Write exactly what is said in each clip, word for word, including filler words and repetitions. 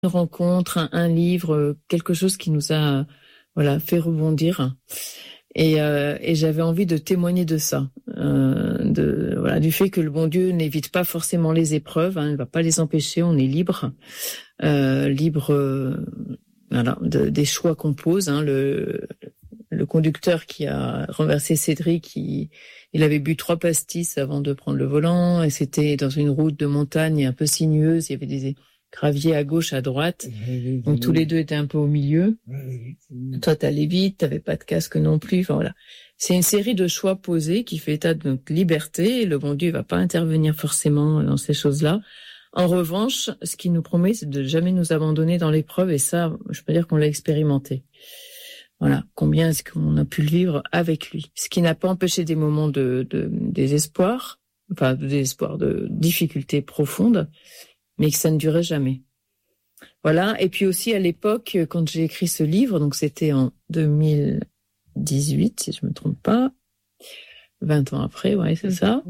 une rencontre, un, un livre, quelque chose qui nous a voilà fait rebondir. Et, euh, et j'avais envie de témoigner de ça, euh, de voilà du fait que le bon Dieu n'évite pas forcément les épreuves, hein, il ne va pas les empêcher, on est libre, euh, libre, euh, voilà, de, des choix qu'on pose. Hein, le le conducteur qui a renversé Cédric, il, il avait bu trois pastis avant de prendre le volant, et c'était dans une route de montagne un peu sinueuse, il y avait des graviers à gauche, à droite. Donc tous les deux étaient un peu au milieu. Toi, t'allais vite, t'avais pas de casque non plus. Enfin voilà, c'est une série de choix posés qui fait état de notre liberté. Et le bon Dieu va pas intervenir forcément dans ces choses-là. En revanche, ce qu'il nous promet, c'est de jamais nous abandonner dans l'épreuve. Et ça, je peux dire qu'on l'a expérimenté. Voilà, combien est-ce qu'on a pu le vivre avec lui. Ce qui n'a pas empêché des moments de, de désespoir, enfin de désespoir, de difficultés profondes, mais que ça ne durait jamais. Voilà. Et puis aussi à l'époque, quand j'ai écrit ce livre, donc c'était en deux mille dix-huit, si je me trompe pas, vingt ans après, ouais, c'est ça.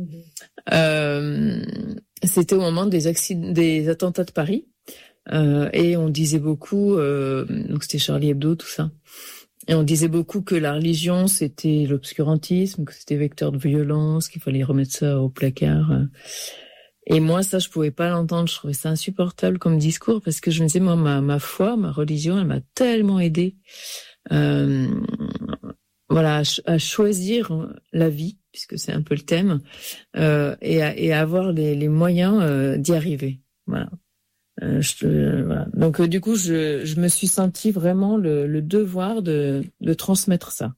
Euh, c'était au moment des accidents, des attentats de Paris, euh, et on disait beaucoup, euh, donc c'était Charlie Hebdo, tout ça, et on disait beaucoup que la religion c'était l'obscurantisme, que c'était vecteur de violence, qu'il fallait remettre ça au placard. Et moi, ça, je pouvais pas l'entendre. Je trouvais ça insupportable comme discours parce que je me disais, moi, ma, ma foi, ma religion, elle m'a tellement aidée, euh, voilà, à, ch- à choisir la vie, puisque c'est un peu le thème, euh, et, à, et à avoir les, les moyens euh, d'y arriver. Voilà. Euh, je, euh, voilà. Donc, euh, du coup, je, je me suis sentie vraiment le, le devoir de, de transmettre ça.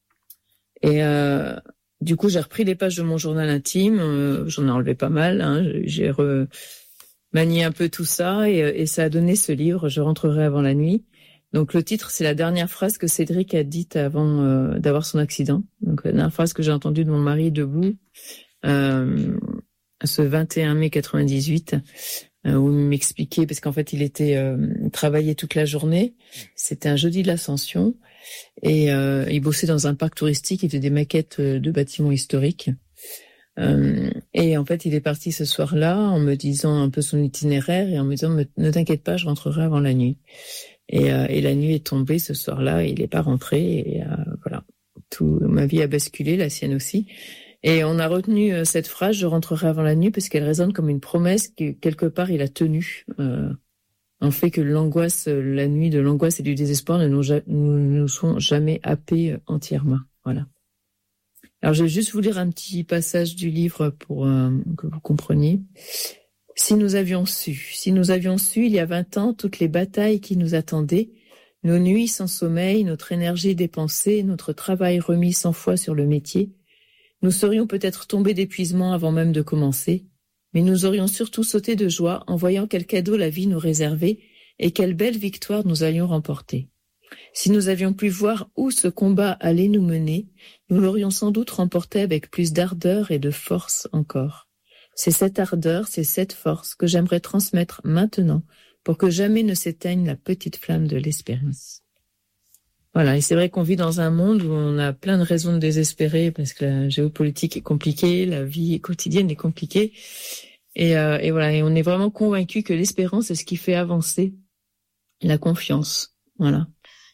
Et euh, du coup, j'ai repris les pages de mon journal intime, euh, j'en ai enlevé pas mal, hein, j'ai remanié un peu tout ça et, et ça a donné ce livre, Je rentrerai avant la nuit. Donc le titre, c'est la dernière phrase que Cédric a dite avant euh, d'avoir son accident. Donc la dernière phrase que j'ai entendue de mon mari debout, euh, ce vingt et un mai quatre-vingt-dix-huit, euh, où il m'expliquait, parce qu'en fait il était euh, il travaillait toute la journée, c'était un jeudi de l'Ascension, et euh, il bossait dans un parc touristique, il faisait des maquettes de bâtiments historiques. Euh, et en fait, il est parti ce soir-là en me disant un peu son itinéraire et en me disant « Ne t'inquiète pas, je rentrerai avant la nuit ». Et, euh, et la nuit est tombée ce soir-là, il n'est pas rentré et euh, voilà, tout, ma vie a basculé, la sienne aussi. Et on a retenu euh, cette phrase « Je rentrerai avant la nuit » parce qu'elle résonne comme une promesse que quelque part il a tenue. Euh, en fait que l'angoisse, la nuit de l'angoisse et du désespoir ne nous, nous, nous sont jamais happés entièrement. Voilà. Alors, je vais juste vous lire un petit passage du livre pour euh, que vous compreniez. Si nous avions su, si nous avions su il y a vingt ans toutes les batailles qui nous attendaient, nos nuits sans sommeil, notre énergie dépensée, notre travail remis cent fois sur le métier, nous serions peut-être tombés d'épuisement avant même de commencer, mais nous aurions surtout sauté de joie en voyant quel cadeau la vie nous réservait et quelle belle victoire nous allions remporter. Si nous avions pu voir où ce combat allait nous mener, nous l'aurions sans doute remporté avec plus d'ardeur et de force encore. C'est cette ardeur, c'est cette force que j'aimerais transmettre maintenant pour que jamais ne s'éteigne la petite flamme de l'espérance. Voilà, et c'est vrai qu'on vit dans un monde où on a plein de raisons de désespérer parce que la géopolitique est compliquée, la vie quotidienne est compliquée. Et, euh, et voilà, et on est vraiment convaincu que l'espérance est ce qui fait avancer la confiance. Voilà.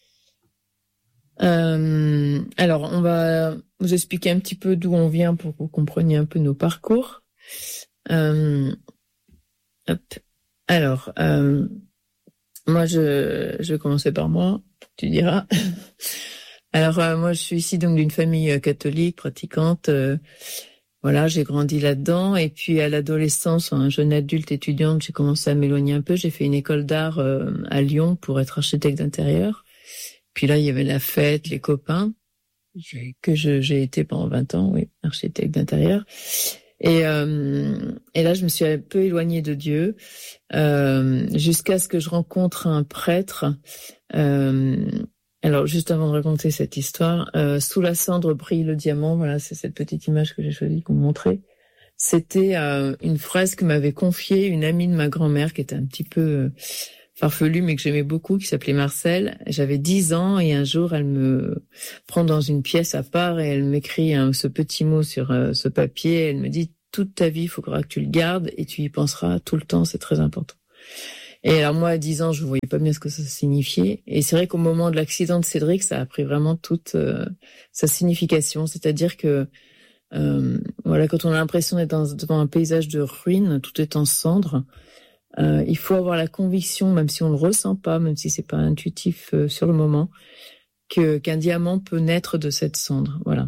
Euh, alors, on va vous expliquer un petit peu d'où on vient pour que vous compreniez un peu nos parcours. Euh, hop. Alors, euh, moi, je, je vais commencer par moi, tu diras. Alors, euh, moi, je suis ici donc d'une famille catholique, pratiquante. Euh, voilà, j'ai grandi là-dedans. Et puis, à l'adolescence, un jeune adulte étudiante, j'ai commencé à m'éloigner un peu. J'ai fait une école d'art euh, à Lyon pour être architecte d'intérieur. Puis là, il y avait la fête, les copains, que je, j'ai été pendant vingt ans, oui, architecte d'intérieur. Et, euh, et là, je me suis un peu éloignée de Dieu, euh, jusqu'à ce que je rencontre un prêtre. Euh, alors, juste avant de raconter cette histoire, euh, sous la cendre brille le diamant. Voilà, c'est cette petite image que j'ai choisi pour vous montrer. C'était euh, une phrase que m'avait confiée une amie de ma grand-mère, qui était un petit peu euh, farfelue, mais que j'aimais beaucoup, qui s'appelait Marcel. J'avais dix ans et un jour, elle me prend dans une pièce à part et elle m'écrit hein, ce petit mot sur euh, ce papier. Elle me dit « Toute ta vie, il faudra que tu le gardes et tu y penseras tout le temps, c'est très important. » Et alors moi, à dix ans, je voyais pas bien ce que ça signifiait. Et c'est vrai qu'au moment de l'accident de Cédric, ça a pris vraiment toute euh, sa signification. C'est-à-dire que euh, voilà, quand on a l'impression d'être dans, devant un paysage de ruines, tout est en cendres, euh, il faut avoir la conviction, même si on le ressent pas, même si c'est pas intuitif euh, sur le moment, que qu'un diamant peut naître de cette cendre. Voilà.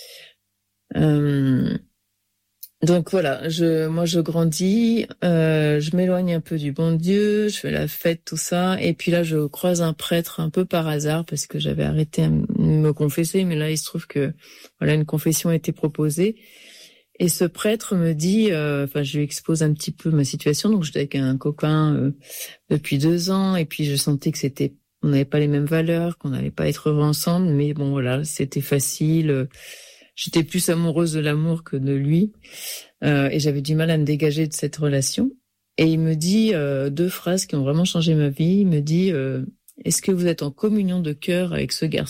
Euh, Donc voilà, je, moi je grandis, euh, je m'éloigne un peu du bon Dieu, je fais la fête, tout ça, et puis là je croise un prêtre un peu par hasard parce que j'avais arrêté de me confesser, mais là il se trouve que voilà une confession a été proposée, et ce prêtre me dit, euh, enfin je lui expose un petit peu ma situation, donc j'étais avec un copain euh, depuis deux ans, et puis je sentais que c'était, on n'avait pas les mêmes valeurs, qu'on n'allait pas être heureux ensemble, mais bon voilà, c'était facile. euh, J'étais plus amoureuse de l'amour que de lui, euh, et j'avais du mal à me dégager de cette relation. Et il me dit euh, deux phrases qui ont vraiment changé ma vie. Il me dit euh, « Est-ce que vous êtes en communion de cœur avec ce garçon ?»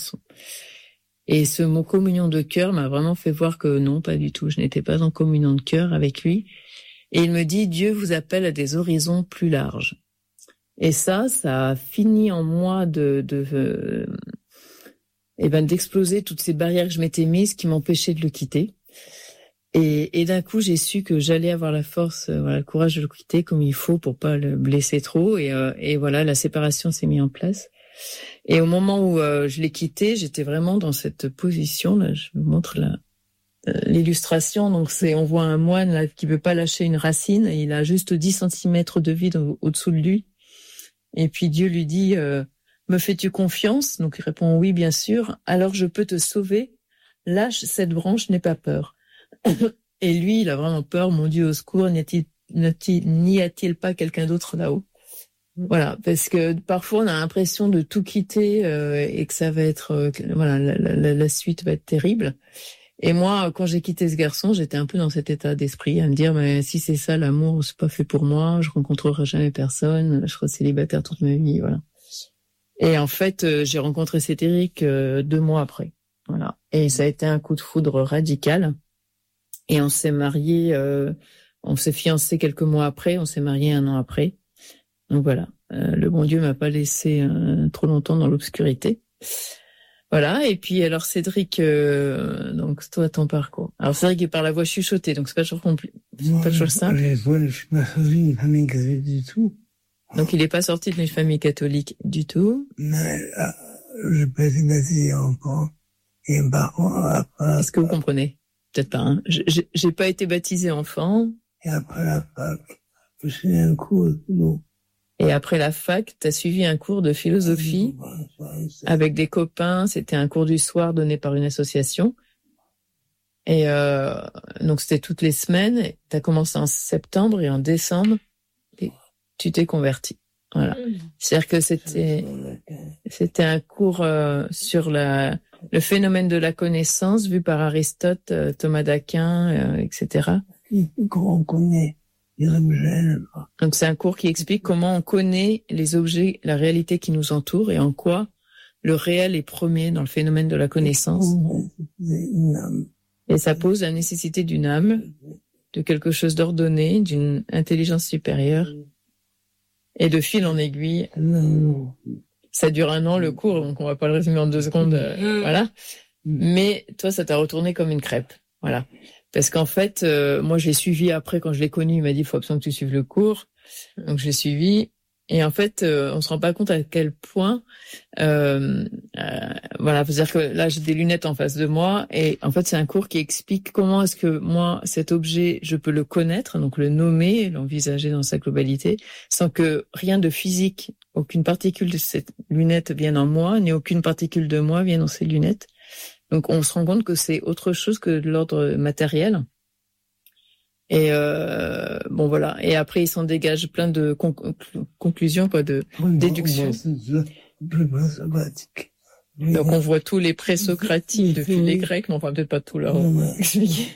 Et ce mot « communion de cœur » m'a vraiment fait voir que non, pas du tout. Je n'étais pas en communion de cœur avec lui. Et il me dit « Dieu vous appelle à des horizons plus larges. » Et ça, ça a fini en moi de... de euh, et ben d'exploser toutes ces barrières que je m'étais mises qui m'empêchaient de le quitter. Et, et d'un coup, j'ai su que j'allais avoir la force, euh, voilà, le courage de le quitter comme il faut pour pas le blesser trop. Et, euh, et voilà, la séparation s'est mise en place. Et au moment où euh, je l'ai quitté, j'étais vraiment dans cette position. Là, je vous montre la, euh, l'illustration. Donc, c'est, on voit un moine là qui veut pas lâcher une racine. Et il a juste dix centimètres de vide au, au-dessous de lui. Et puis Dieu lui dit euh, me fais-tu confiance? Donc il répond oui, bien sûr. Alors je peux te sauver. Lâche cette branche, n'aie pas peur. Et lui, il a vraiment peur. Mon Dieu, au secours, n'y a-t-il, n'y a-t-il pas quelqu'un d'autre là-haut? Voilà, parce que parfois on a l'impression de tout quitter euh, et que ça va être, euh, voilà, la, la, la suite va être terrible. Et moi, quand j'ai quitté ce garçon, j'étais un peu dans cet état d'esprit, à me dire, mais si c'est ça l'amour, c'est pas fait pour moi. Je rencontrerai jamais personne. Je serai célibataire toute ma vie, voilà. Et en fait, euh, j'ai rencontré Cédric euh, deux mois après. Voilà. Et ça a été un coup de foudre radical. Et on s'est mariés, euh, on s'est fiancés quelques mois après, on s'est mariés un an après. Donc voilà, euh, le bon Dieu m'a pas laissé euh, trop longtemps dans l'obscurité. Voilà. Et puis alors Cédric, euh, donc toi ton parcours. Alors Cédric il parle à voix chuchotée, donc c'est pas toujours compli- c'est pas toujours simple. Je suis pas sorti d'une famille catholique du tout. Donc il est pas sorti d'une famille catholique du tout. Mais euh, je peux être baptisé enfant. Et par contre, après... Est-ce que vous comprenez? Peut-être pas, hein. J'ai, j'ai pas été baptisé enfant. Et après la fac, je suis un cours de philo. Et après la fac, t'as suivi un cours de philosophie avec des copains. C'était un cours du soir donné par une association. Et euh, donc c'était toutes les semaines. T'as commencé en septembre et en décembre, et tu t'es converti. Voilà. C'est-à-dire que c'était c'était un cours euh, sur la le phénomène de la connaissance vu par Aristote, euh, Thomas d'Aquin, euh, et cetera. Qu'on connaît les objets. Donc c'est un cours qui explique comment on connaît les objets, la réalité qui nous entoure et en quoi le réel est premier dans le phénomène de la connaissance. Et ça pose la nécessité d'une âme, de quelque chose d'ordonné, d'une intelligence supérieure. Et de fil en aiguille, ça dure un an le cours, donc on va pas le résumer en deux secondes, euh, voilà. Mais toi, ça t'a retourné comme une crêpe, voilà. Parce qu'en fait, euh, moi, je l'ai suivi après, quand je l'ai connu, il m'a dit, il faut absolument que tu suives le cours. Donc, j'ai suivi. Et en fait, euh, on se rend pas compte à quel point, euh, euh, voilà, c'est-à-dire que là, j'ai des lunettes en face de moi, et en fait, c'est un cours qui explique comment est-ce que moi, cet objet, je peux le connaître, donc le nommer, l'envisager dans sa globalité, sans que rien de physique, aucune particule de cette lunette vienne en moi, ni aucune particule de moi vienne dans ces lunettes. Donc, on se rend compte que c'est autre chose que de l'ordre matériel. Et euh, bon voilà. Et après, il s'en dégage plein de conc- conclusions, quoi, de déductions. Donc, on voit tous les présocratiques depuis les Grecs, mais on va peut-être pas tout leur expliquer.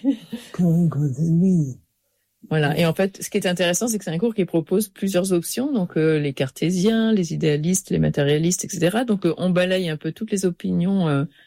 Voilà. Et en fait, ce qui est intéressant, c'est que c'est un cours qui propose plusieurs options. Donc, euh, les cartésiens, les idéalistes, les matérialistes, et cetera. Donc, euh, on balaye un peu toutes les opinions euh,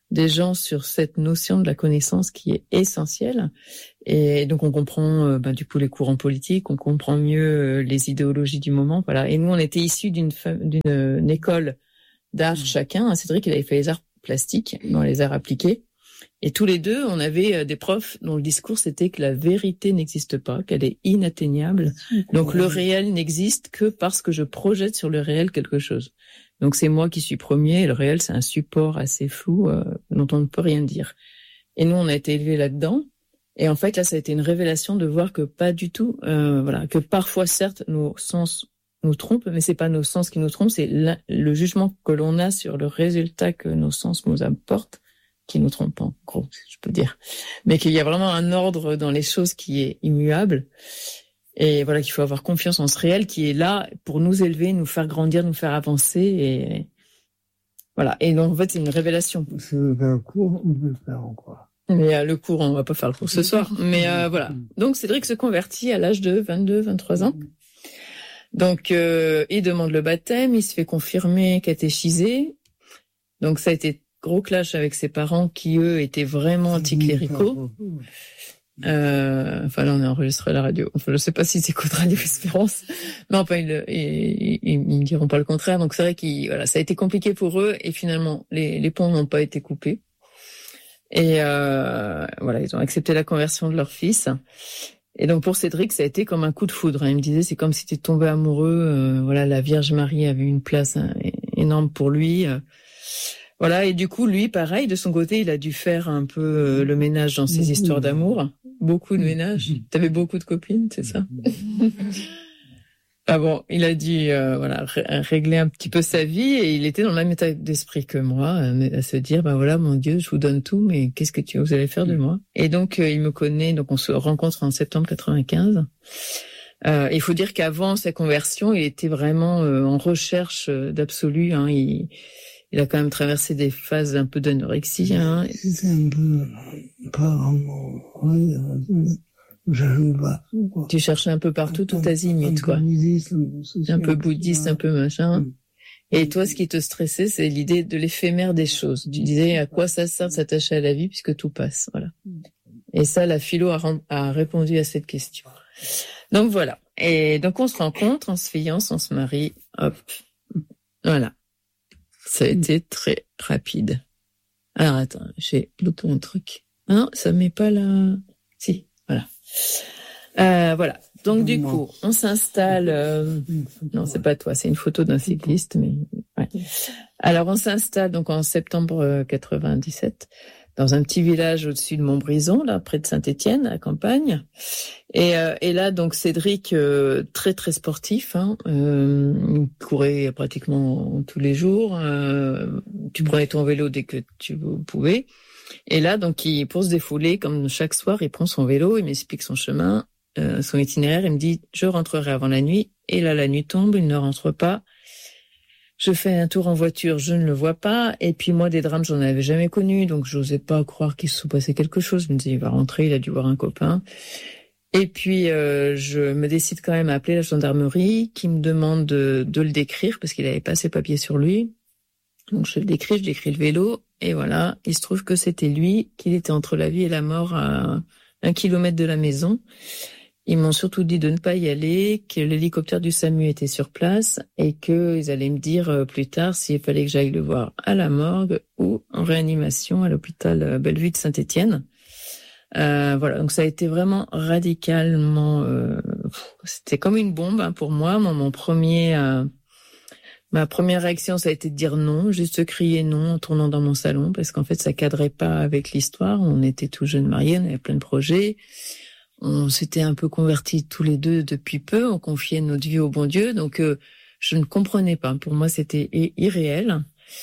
des gens sur cette notion de la connaissance qui est essentielle. Et donc on comprend euh, ben, du coup les courants politiques, on comprend mieux euh, les idéologies du moment. Voilà. Et nous, on était issus d'une, d'une une école d'art chacun. Cédric, il avait fait les arts plastiques, dans les arts appliqués. Et tous les deux, on avait des profs dont le discours c'était que la vérité n'existe pas, qu'elle est inatteignable. Donc le réel n'existe que parce que je projette sur le réel quelque chose. Donc c'est moi qui suis premier, et le réel c'est un support assez flou euh, dont on ne peut rien dire. Et nous on a été élevés là-dedans. Et en fait là ça a été une révélation de voir que pas du tout, euh, voilà, que parfois certes nos sens nous trompent, mais c'est pas nos sens qui nous trompent, c'est la, le jugement que l'on a sur le résultat que nos sens nous apportent qui nous trompe en gros, je peux dire. Mais qu'il y a vraiment un ordre dans les choses qui est immuable. Et voilà, qu'il faut avoir confiance en ce réel qui est là pour nous élever, nous faire grandir, nous faire avancer. Et voilà. Et donc, en fait, c'est une révélation. Si vous faites un cours, on peut le faire encore. Mais euh, le cours, on va pas faire le cours ce soir. Mais euh, voilà. Donc, Cédric se convertit à l'âge de vingt-deux, vingt-trois ans. Donc, euh, il demande le baptême, il se fait confirmer, catéchiser. Donc, ça a été gros clash avec ses parents qui, eux, étaient vraiment anticléricaux. Euh, enfin, là, on a enregistré à la radio. Enfin, je sais pas s'ils écoutent Radio Espérance. Mais enfin, ils, ils, ils, ils me diront pas le contraire. Donc, c'est vrai qu'ils, voilà, ça a été compliqué pour eux. Et finalement, les, les ponts n'ont pas été coupés. Et, euh, voilà, ils ont accepté la conversion de leur fils. Et donc, pour Cédric, ça a été comme un coup de foudre. Il me disait, c'est comme si tu étais tombé amoureux. Euh, voilà, la Vierge Marie avait une place hein, énorme pour lui. Euh, Voilà, et du coup, lui, pareil, de son côté, il a dû faire un peu euh, le ménage dans ses histoires d'amour. Beaucoup de ménage. T'avais beaucoup de copines, c'est ça? Ah bon, il a dû euh, voilà régler un petit peu sa vie et il était dans le même état d'esprit que moi, à se dire, bah voilà, mon Dieu, je vous donne tout, mais qu'est-ce que tu, vous allez faire de moi? Et donc, euh, il me connaît, donc on se rencontre en septembre quatre-vingt-quinze. Euh, il faut dire qu'avant sa conversion, il était vraiment euh, en recherche d'absolu, hein, il... Il a quand même traversé des phases un peu d'anorexie. Hein. C'était un peu pas vraiment. Je pas. Tu cherchais un peu partout, tout azimut, quoi. Un peu bouddhiste, un peu machin. Et toi, ce qui te stressait, c'est l'idée de l'éphémère des choses. Tu disais à quoi ça sert de s'attacher à la vie puisque tout passe, voilà. Et ça, la philo a, a répondu à cette question. Donc voilà. Et donc on se rencontre, on se fiance, on se marie, hop, voilà. Ça a été très rapide. Alors, attends, j'ai loupé un truc. Ah non, ça met pas la... Si, voilà. Euh, voilà. Donc, du coup, on s'installe... Euh... Non, c'est pas toi, c'est une photo d'un cycliste, mais... Ouais. Alors, on s'installe donc en septembre quatre-vingt-dix-sept dans un petit village au-dessus de Montbrison, là, près de Saint-Étienne, à la campagne. Et, euh, et là, donc, Cédric, euh, très, très sportif, hein, euh, il courait pratiquement tous les jours. Euh, tu prenais ton vélo dès que tu pouvais. Et là, donc, il, pour se défouler, comme chaque soir, il prend son vélo, il m'explique son chemin, euh, son itinéraire, il me dit, je rentrerai avant la nuit. Et là, la nuit tombe, il ne rentre pas. Je fais un tour en voiture, je ne le vois pas. Et puis moi, des drames, j'en avais jamais connu, donc j'osais pas croire qu'il se soit passé quelque chose. Je me disais, il va rentrer, il a dû voir un copain. Et puis, euh, je me décide quand même à appeler la gendarmerie, qui me demande de, de le décrire, parce qu'il avait pas ses papiers sur lui. Donc je le décris, je décris le vélo, et voilà, il se trouve que c'était lui, qu'il était entre la vie et la mort à un kilomètre de la maison. Ils m'ont surtout dit de ne pas y aller, que l'hélicoptère du SAMU était sur place et qu'ils allaient me dire plus tard s'il fallait que j'aille le voir à la morgue ou en réanimation à l'hôpital Bellevue de Saint-Étienne. Euh, voilà, donc ça a été vraiment radicalement... Euh, c'était comme une bombe hein, pour moi. Mon, mon premier, euh, ma première réaction, ça a été de dire non, juste crier non en tournant dans mon salon parce qu'en fait, ça cadrait pas avec l'histoire. On était tout jeunes mariés, on avait plein de projets. On s'était un peu convertis tous les deux depuis peu, on confiait notre vie au bon Dieu, donc euh, je ne comprenais pas. Pour moi, c'était irréel.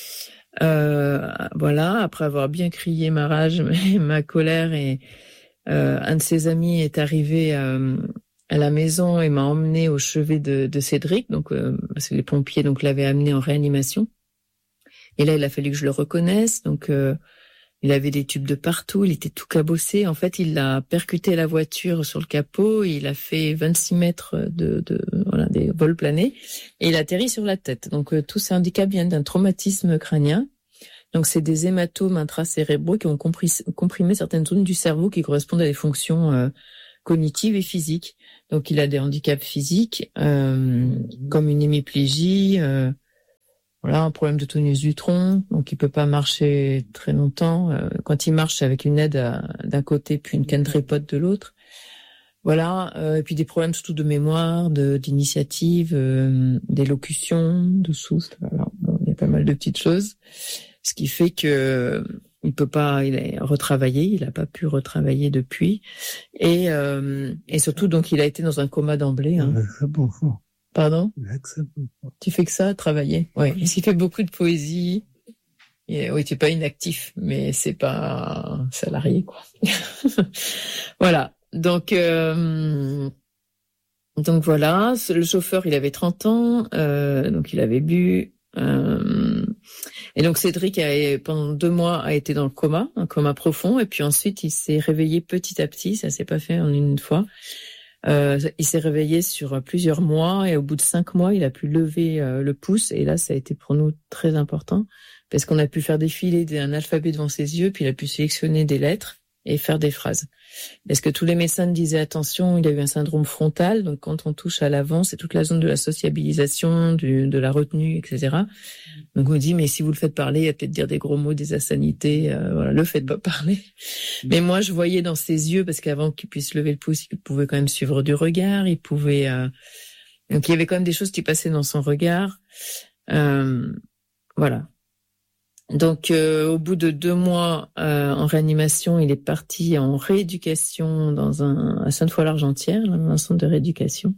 Euh, voilà, après avoir bien crié ma rage, ma colère, et euh, un de ses amis est arrivé euh, à la maison et m'a emmené au chevet de, de Cédric, donc euh, parce que les pompiers donc l'avaient amené en réanimation. Et là, il a fallu que je le reconnaisse, donc. Euh, Il avait des tubes de partout, il était tout cabossé. En fait, il a percuté la voiture sur le capot, il a fait vingt-six mètres de, de voilà, des vols planés, et il a atterri sur la tête. Donc, euh, tous ces handicaps viennent d'un traumatisme crânien Donc, c'est des hématomes intracérébraux qui ont compris, comprimé certaines zones du cerveau qui correspondent à des fonctions euh, cognitives et physiques. Donc, il a des handicaps physiques, euh, comme une hémiplégie, euh, voilà, un problème de tonus du tronc, donc il peut pas marcher très longtemps. Euh, quand il marche, c'est avec une aide à, d'un côté puis une canne trépote de l'autre. Voilà, euh, et puis des problèmes surtout de mémoire, de d'initiative, euh, d'élocution, de souffle. Voilà, bon, il y a pas mal de petites choses. Ce qui fait que il peut pas, il a retravaillé, il a pas pu retravailler depuis, et euh, et surtout donc il a été dans un coma d'emblée. Hein. Pardon ? Tu fais que ça, travailler ? Oui, il fait beaucoup de poésie. Et, oui, tu es pas inactif, mais c'est pas salarié quoi. Voilà. Donc euh, donc voilà, le chauffeur il avait trente ans, euh, donc il avait bu. Euh, et donc Cédric a, pendant deux mois a été dans le coma, un coma profond, et puis ensuite il s'est réveillé petit à petit, ça s'est pas fait en une fois. Euh, il s'est réveillé sur plusieurs mois et au bout de cinq mois il a pu lever euh, le pouce, et là ça a été pour nous très important parce qu'on a pu faire défiler un alphabet devant ses yeux, puis il a pu sélectionner des lettres et faire des phrases. Parce que tous les médecins disaient attention, il a eu un syndrome frontal, donc quand on touche à l'avant, c'est toute la zone de la sociabilisation, du, de la retenue, et cetera. Donc on dit mais si vous le faites parler, il va peut-être dire des gros mots, des insanités, euh, voilà, le faites pas parler. Mais moi je voyais dans ses yeux, parce qu'avant qu'il puisse lever le pouce, il pouvait quand même suivre du regard, il pouvait, euh... donc il y avait quand même des choses qui passaient dans son regard, euh... voilà. Donc, euh, au bout de deux mois euh, en réanimation, il est parti en rééducation dans un à Sainte-Foy-l'Argentière, dans un centre de rééducation.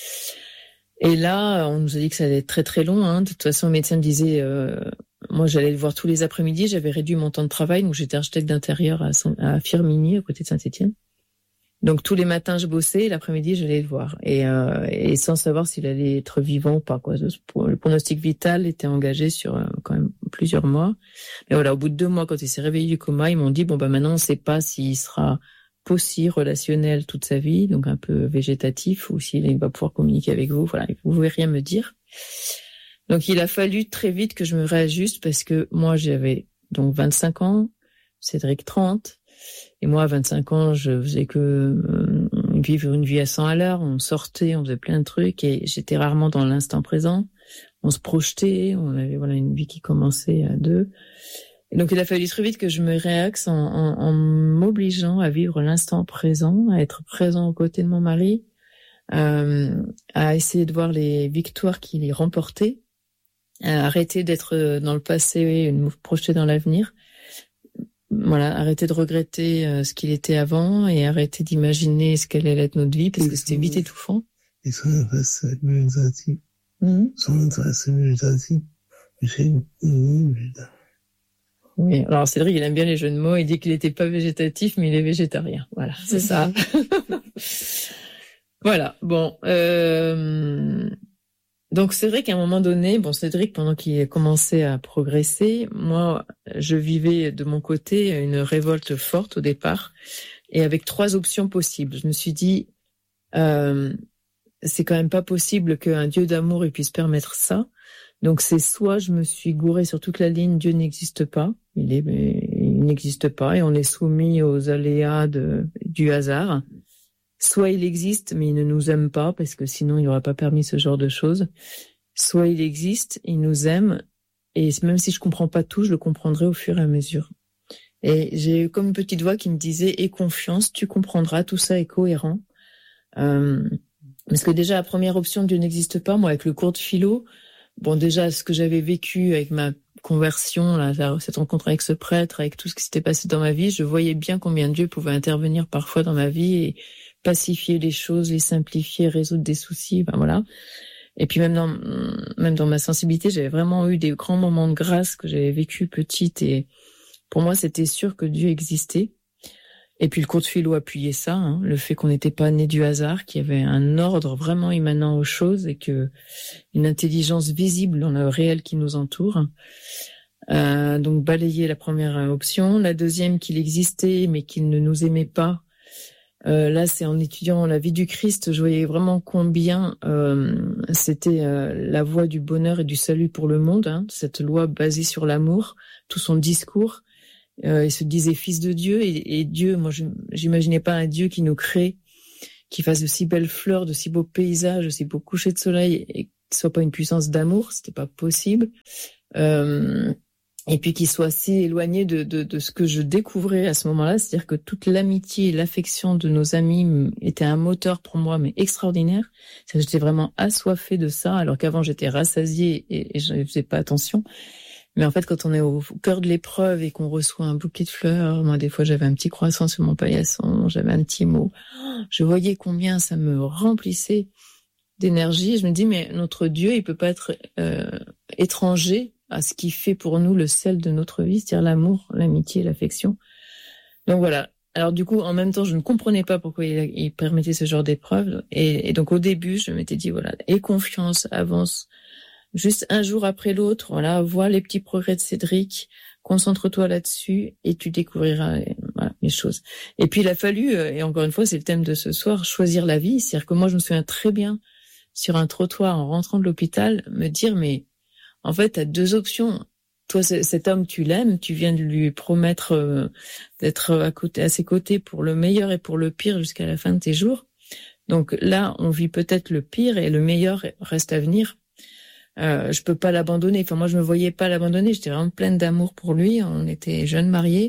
Et là, on nous a dit que ça allait être très très long. Hein. De toute façon, le médecin me disait, euh, moi j'allais le voir tous les après-midi. J'avais réduit mon temps de travail, donc j'étais architecte d'intérieur à, à Firminy, à côté de Saint-Étienne. Donc tous les matins je bossais, et l'après-midi j'allais le voir, et, euh, et sans savoir s'il allait être vivant ou pas. Quoi. Le pronostic vital était engagé sur euh, quand même plusieurs mois. Mais voilà, au bout de deux mois, quand il s'est réveillé du coma, ils m'ont dit bon bah maintenant on ne sait pas s'il sera possi relationnel toute sa vie, donc un peu végétatif, ou s'il va pouvoir communiquer avec vous. Voilà, vous pouvez rien me dire. Donc il a fallu très vite que je me réajuste, parce que moi j'avais donc vingt-cinq ans, Cédric trente. Et moi, à vingt-cinq ans, je faisais que euh, vivre une vie à cent à l'heure. On sortait, on faisait plein de trucs, et j'étais rarement dans l'instant présent. On se projetait, on avait voilà une vie qui commençait à deux. Et donc, il a fallu très vite que je me réaxe en, en, en m'obligeant à vivre l'instant présent, à être présent aux côtés de mon mari, euh, à essayer de voir les victoires qu'il remportait, à arrêter d'être dans le passé et de me projeter dans l'avenir. Voilà, arrêter de regretter euh, ce qu'il était avant, et arrêter d'imaginer ce qu'allait être notre vie, parce que c'était vite étouffant. Et son adresse méditative. Mmh. Son adresse méditative. Oui, alors Cédric, il aime bien les jeux de mots. Il dit qu'il n'était pas végétatif, mais il est végétarien. Voilà, c'est ça. Voilà, bon. Euh... Donc c'est vrai qu'à un moment donné, bon Cédric, pendant qu'il commençait à progresser, moi je vivais de mon côté une révolte forte au départ, et avec trois options possibles. Je me suis dit, euh, c'est quand même pas possible qu'un Dieu d'amour il puisse permettre ça. Donc c'est soit je me suis gourée sur toute la ligne, Dieu n'existe pas, il est, il n'existe pas, et on est soumis aux aléas de, du hasard. Soit il existe, mais il ne nous aime pas, parce que sinon il n'aurait pas permis ce genre de choses. Soit il existe, il nous aime, et même si je comprends pas tout, je le comprendrai au fur et à mesure. Et j'ai eu comme une petite voix qui me disait, aie confiance, tu comprendras, tout ça est cohérent. Euh, parce que déjà, la première option, Dieu n'existe pas, moi avec le cours de philo, bon déjà ce que j'avais vécu avec ma conversion, là, cette rencontre avec ce prêtre, avec tout ce qui s'était passé dans ma vie, je voyais bien combien Dieu pouvait intervenir parfois dans ma vie et pacifier les choses, les simplifier, résoudre des soucis, ben voilà. Et puis même dans même dans ma sensibilité, j'avais vraiment eu des grands moments de grâce que j'avais vécu petite, et pour moi c'était sûr que Dieu existait. Et puis le cours de philo appuyait ça, hein, le fait qu'on n'était pas né du hasard, qu'il y avait un ordre vraiment immanent aux choses, et que une intelligence visible dans le réel qui nous entoure. Euh, donc balayer la première option. La deuxième, qu'il existait mais qu'il ne nous aimait pas. Euh, là, c'est en étudiant la vie du Christ, je voyais vraiment combien euh, c'était euh, la voie du bonheur et du salut pour le monde, hein, cette loi basée sur l'amour, tout son discours. Euh, il se disait fils de Dieu et, et Dieu, moi, je, j'imaginais pas un Dieu qui nous crée, qui fasse de si belles fleurs, de si beaux paysages, de si beaux couchers de soleil et qui soit pas une puissance d'amour, c'était pas possible. Euh, Et puis qu'il soit si éloigné de, de, de ce que je découvrais à ce moment-là, c'est-à-dire que toute l'amitié et l'affection de nos amis était un moteur pour moi, mais extraordinaire. C'est-à-dire que j'étais vraiment assoiffée de ça, alors qu'avant j'étais rassasiée et, et je ne faisais pas attention. Mais en fait, quand on est au cœur de l'épreuve et qu'on reçoit un bouquet de fleurs, moi des fois j'avais un petit croissant sur mon paillasson, j'avais un petit mot, je voyais combien ça me remplissait d'énergie. Je me dis, mais notre Dieu, il peut pas être euh, étranger à ce qui fait pour nous le sel de notre vie, c'est-à-dire l'amour, l'amitié, l'affection. Donc voilà. Alors du coup, en même temps, je ne comprenais pas pourquoi il, il permettait ce genre d'épreuve. Et, et donc au début, je m'étais dit, voilà, aie confiance, avance. Juste un jour après l'autre, voilà, vois les petits progrès de Cédric, concentre-toi là-dessus et tu découvriras voilà, les choses. Et puis il a fallu, et encore une fois, c'est le thème de ce soir, choisir la vie. C'est-à-dire que moi, je me souviens très bien, sur un trottoir en rentrant de l'hôpital, me dire, mais en fait, tu as deux options. Toi, cet homme, tu l'aimes, tu viens de lui promettre euh, d'être à côté, à ses côtés pour le meilleur et pour le pire jusqu'à la fin de tes jours. Donc là, on vit peut-être le pire et le meilleur reste à venir. Euh, je peux pas l'abandonner. Enfin, moi, je me voyais pas l'abandonner. J'étais vraiment pleine d'amour pour lui. On était jeunes mariés.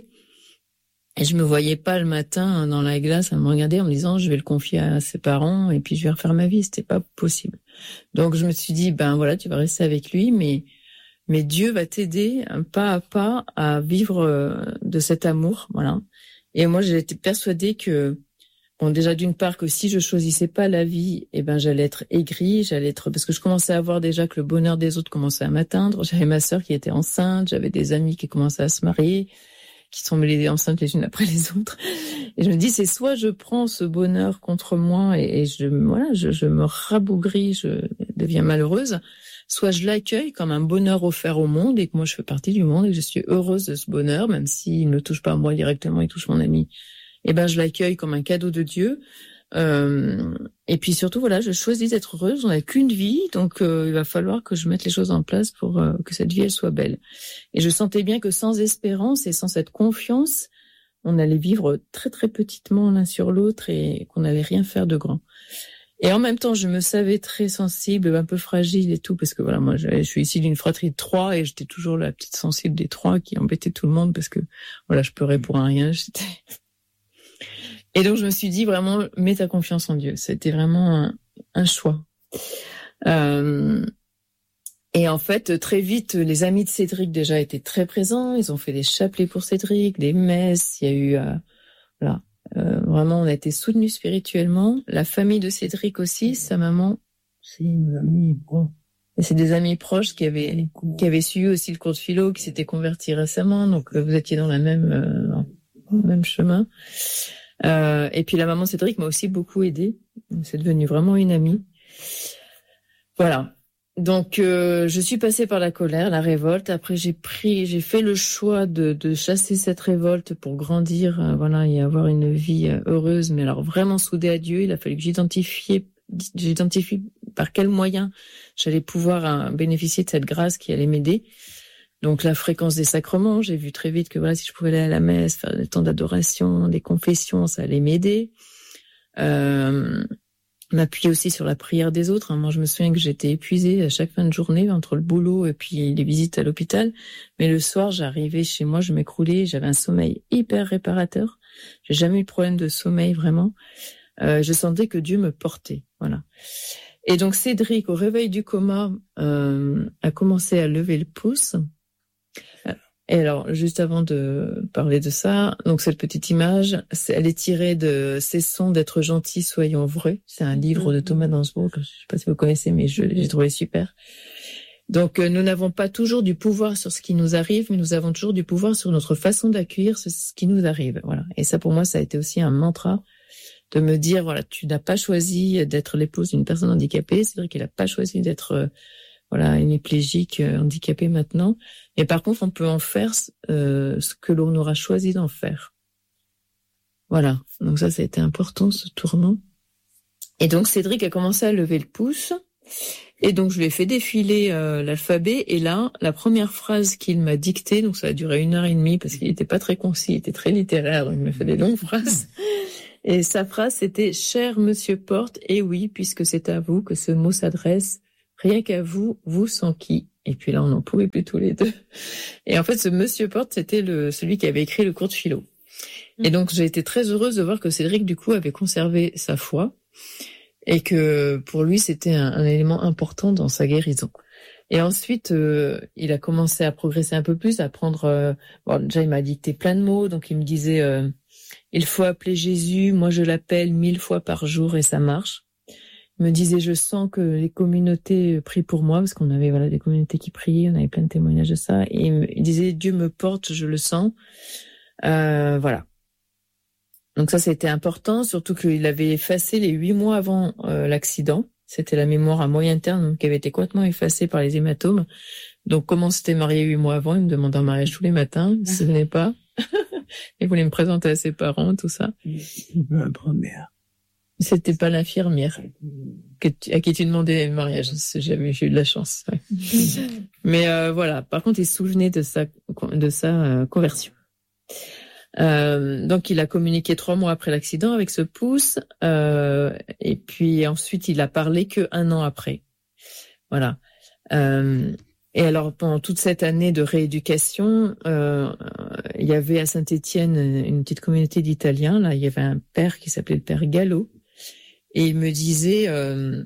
Et je me voyais pas le matin dans la glace à me regarder en me disant, je vais le confier à ses parents et puis je vais refaire ma vie. C'était pas possible. Donc, je me suis dit, ben voilà, tu vas rester avec lui, mais, mais Dieu va t'aider pas à pas à vivre de cet amour, voilà. Et moi, j'étais persuadée que, bon, déjà d'une part que si je choisissais pas la vie, eh ben j'allais être aigrie, j'allais être, parce que je commençais à voir déjà que le bonheur des autres commençait à m'atteindre. J'avais ma sœur qui était enceinte, j'avais des amis qui commençaient à se marier, qui sont mêlées enceintes les unes après les autres. Et je me dis, c'est soit je prends ce bonheur contre moi et, et je, voilà, je, je me rabougris, je deviens malheureuse, soit je l'accueille comme un bonheur offert au monde et que moi je fais partie du monde et que je suis heureuse de ce bonheur, même s'il ne touche pas moi directement, il touche mon ami. Et ben, je l'accueille comme un cadeau de Dieu. Euh, et puis surtout, voilà, je choisis d'être heureuse. On n'a qu'une vie, donc euh, il va falloir que je mette les choses en place pour euh, que cette vie, elle soit belle. Et je sentais bien que sans espérance et sans cette confiance, on allait vivre très très petitement l'un sur l'autre et qu'on n'allait rien faire de grand. Et en même temps, je me savais très sensible, un peu fragile et tout, parce que voilà, moi, je, je suis issue d'une fratrie de trois et j'étais toujours la petite sensible des trois qui embêtait tout le monde parce que voilà, je pleurais pour un rien. J'étais... Et donc, je me suis dit vraiment, mets ta confiance en Dieu. C'était vraiment un, un choix. Euh, et en fait, très vite, les amis de Cédric déjà étaient très présents. Ils ont fait des chapelets pour Cédric, des messes. Il y a eu, euh, voilà, euh, vraiment, on a été soutenus spirituellement. La famille de Cédric aussi, sa maman. C'est une amie proche. Et c'est des amis proches qui avaient, qui avaient suivi aussi le cours de philo, qui s'étaient convertis récemment. Donc, vous étiez dans la même, euh, dans le même chemin. Euh, et puis la maman Cédric m'a aussi beaucoup aidée. C'est devenu vraiment une amie. Voilà. Donc euh, je suis passée par la colère, la révolte. Après j'ai pris, j'ai fait le choix de, de chasser cette révolte pour grandir, euh, voilà, et avoir une vie euh, heureuse. Mais alors vraiment soudée à Dieu. Il a fallu que j'identifie, j'identifie par quels moyens j'allais pouvoir euh, bénéficier de cette grâce qui allait m'aider. Donc la fréquence des sacrements, j'ai vu très vite que voilà, si je pouvais aller à la messe, faire des temps d'adoration, des confessions, ça allait m'aider. Euh, m'appuyer aussi sur la prière des autres. Moi, je me souviens que j'étais épuisée à chaque fin de journée entre le boulot et puis les visites à l'hôpital. Mais le soir, j'arrivais chez moi, je m'écroulais, j'avais un sommeil hyper réparateur. J'ai jamais eu de problème de sommeil vraiment. Euh, je sentais que Dieu me portait, voilà. Et donc Cédric, au réveil du coma, euh, a commencé à lever le pouce. Et alors, juste avant de parler de ça, donc cette petite image, elle est tirée de Cessons d'être gentils, soyons vrais. C'est un livre de Thomas d'Ansbrook, je ne sais pas si vous connaissez, mais je l'ai trouvé super. Donc, nous n'avons pas toujours du pouvoir sur ce qui nous arrive, mais nous avons toujours du pouvoir sur notre façon d'accueillir ce qui nous arrive. Voilà. Et ça, pour moi, ça a été aussi un mantra de me dire, voilà, tu n'as pas choisi d'être l'épouse d'une personne handicapée. C'est vrai qu'il n'a pas choisi d'être voilà, hémiplégique, euh, handicapé maintenant. Et par contre, on peut en faire euh, ce que l'on aura choisi d'en faire. Voilà. Donc ça, ça a été important, ce tournant. Et donc, Cédric a commencé à lever le pouce. Et donc, je lui ai fait défiler euh, l'alphabet. Et là, la première phrase qu'il m'a dictée, donc ça a duré une heure et demie parce qu'il était pas très concis, il était très littéraire, donc il m'a fait des longues phrases. Et sa phrase, c'était « Cher Monsieur Porte, et oui, puisque c'est à vous que ce mot s'adresse, rien qu'à vous, vous sans qui ?» Et puis là, on n'en pouvait plus tous les deux. Et en fait, ce Monsieur Porte, c'était le celui qui avait écrit le cours de philo. Et donc, j'ai été très heureuse de voir que Cédric, du coup, avait conservé sa foi et que pour lui, c'était un, un élément important dans sa guérison. Et ensuite, euh, il a commencé à progresser un peu plus, à prendre... Euh, bon, déjà, il m'a dicté plein de mots, donc il me disait... Euh, il faut appeler Jésus, moi je l'appelle mille fois par jour et ça marche. Il me disait, je sens que les communautés prient pour moi, parce qu'on avait voilà des communautés qui prient, on avait plein de témoignages de ça. Et il, me, il disait, Dieu me porte, je le sens. Euh, voilà. Donc ça, c'était important, surtout qu'il avait effacé les huit mois avant euh, l'accident. C'était la mémoire à moyen terme donc, qui avait été complètement effacée par les hématomes. Donc, comme on s'était marié huit mois avant, il me demandait un mariage tous les matins, il ne se souvenait pas. Il voulait me présenter à ses parents, tout ça. La première. C'était pas l'infirmière que tu, à qui tu demandais le mariage. J'avais j'ai eu de la chance. Ouais. Mais euh, voilà. Par contre, il se souvenait de sa de sa euh, conversion. Euh, donc, il a communiqué trois mois après l'accident avec ce pouce, euh, et puis ensuite, il a parlé que un an après. Voilà. Euh, Et alors, pendant toute cette année de rééducation, euh, il y avait à Saint-Étienne une petite communauté d'Italiens. Là, il y avait un père qui s'appelait le père Gallo. Et il me disait, euh,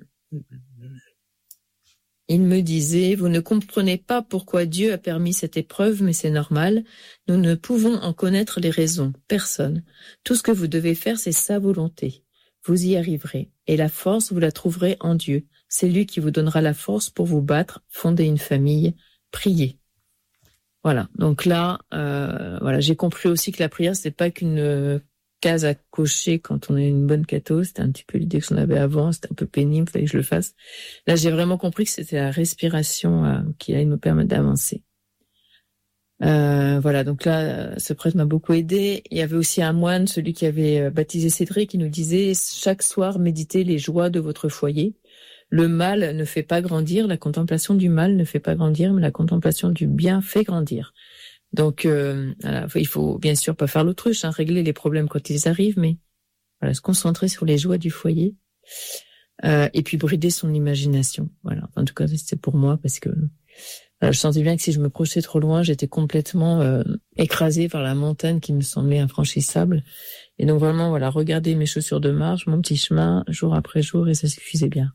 il me disait, vous ne comprenez pas pourquoi Dieu a permis cette épreuve, mais c'est normal. Nous ne pouvons en connaître les raisons. Personne. Tout ce que vous devez faire, c'est sa volonté. Vous y arriverez. Et la force, vous la trouverez en Dieu. C'est lui qui vous donnera la force pour vous battre, fonder une famille, prier. Voilà. Donc là, euh, voilà, j'ai compris aussi que la prière, c'est pas qu'une euh, case à cocher quand on est une bonne catho. C'était un petit peu l'idée que j'en avais avant. C'était un peu pénible, fallait que je le fasse. Là, j'ai vraiment compris que c'était la respiration euh, qui allait me permettre d'avancer. Euh, voilà. Donc là, ce prêtre m'a beaucoup aidé. Il y avait aussi un moine, celui qui avait baptisé Cédric, qui nous disait chaque soir méditez les joies de votre foyer. Le mal ne fait pas grandir, la contemplation du mal ne fait pas grandir, mais la contemplation du bien fait grandir. Donc, euh, voilà, il faut bien sûr pas faire l'autruche, hein, régler les problèmes quand ils arrivent, mais voilà, se concentrer sur les joies du foyer euh, et puis brider son imagination. Voilà, en tout cas, c'était pour moi parce que voilà, je sentais bien que si je me projetais trop loin, j'étais complètement euh, écrasée par la montagne qui me semblait infranchissable. Et donc vraiment, voilà, regarder mes chaussures de marche, mon petit chemin, jour après jour, et ça suffisait bien.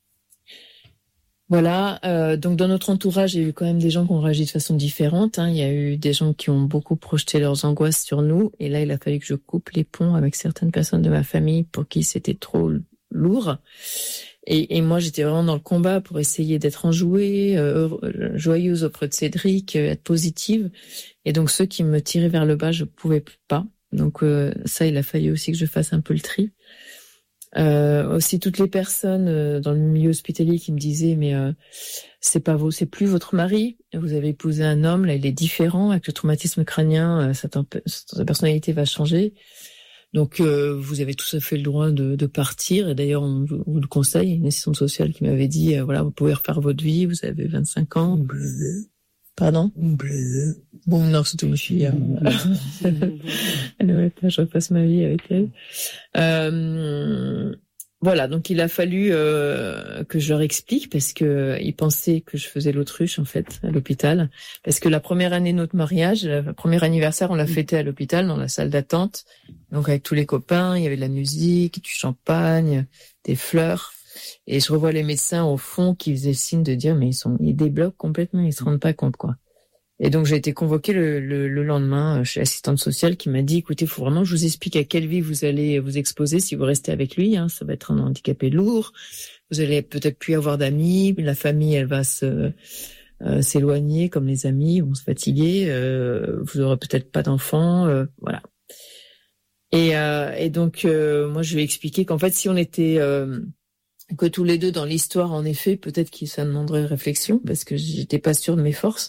Voilà, euh, donc dans notre entourage, il y a eu quand même des gens qui ont réagi de façon différente. Hein. Il y a eu des gens qui ont beaucoup projeté leurs angoisses sur nous. Et là, il a fallu que je coupe les ponts avec certaines personnes de ma famille pour qui c'était trop lourd. Et, et moi, j'étais vraiment dans le combat pour essayer d'être enjouée, euh, joyeuse auprès de Cédric, euh, être positive. Et donc, ceux qui me tiraient vers le bas, je pouvais pas. Donc euh, ça, il a fallu aussi que je fasse un peu le tri. Euh, aussi toutes les personnes euh, dans le milieu hospitalier qui me disaient mais euh, c'est pas vous, c'est plus votre mari, vous avez épousé un homme, là il est différent avec le traumatisme crânien, euh, sa, temp- sa personnalité va changer, donc euh, vous avez tout à fait le droit de, de partir. Et d'ailleurs on vous, vous le conseille, une assistante sociale qui m'avait dit euh, voilà, vous pouvez refaire votre vie, vous avez vingt-cinq ans. Me plaisait. Pardon? Me plaisait. Bon, non, surtout ma fille. Elle aurait pas, je repasse ma vie avec elle. Euh, voilà, donc il a fallu euh, que je leur explique parce que ils pensaient que je faisais l'autruche en fait à l'hôpital. Parce que la première année de notre mariage, le premier anniversaire, on l'a fêté à l'hôpital dans la salle d'attente. Donc avec tous les copains, il y avait de la musique, du champagne, des fleurs. Et je revois les médecins au fond qui faisaient signe de dire mais ils sont ils débloquent complètement, ils se rendent pas compte quoi. Et donc j'ai été convoquée le, le, le lendemain chez l'assistante sociale qui m'a dit écoutez, il faut vraiment que je vous explique à quelle vie vous allez vous exposer si vous restez avec lui, hein, ça va être un handicapé lourd, vous allez peut-être plus avoir d'amis, la famille elle va se euh, s'éloigner comme les amis vont se fatiguer, euh, vous aurez peut-être pas d'enfants, euh, voilà. Et, euh, et donc euh, moi je lui ai expliqué qu'en fait si on était euh, que tous les deux dans l'histoire, en effet, peut-être que ça demanderait réflexion parce que j'étais pas sûre de mes forces.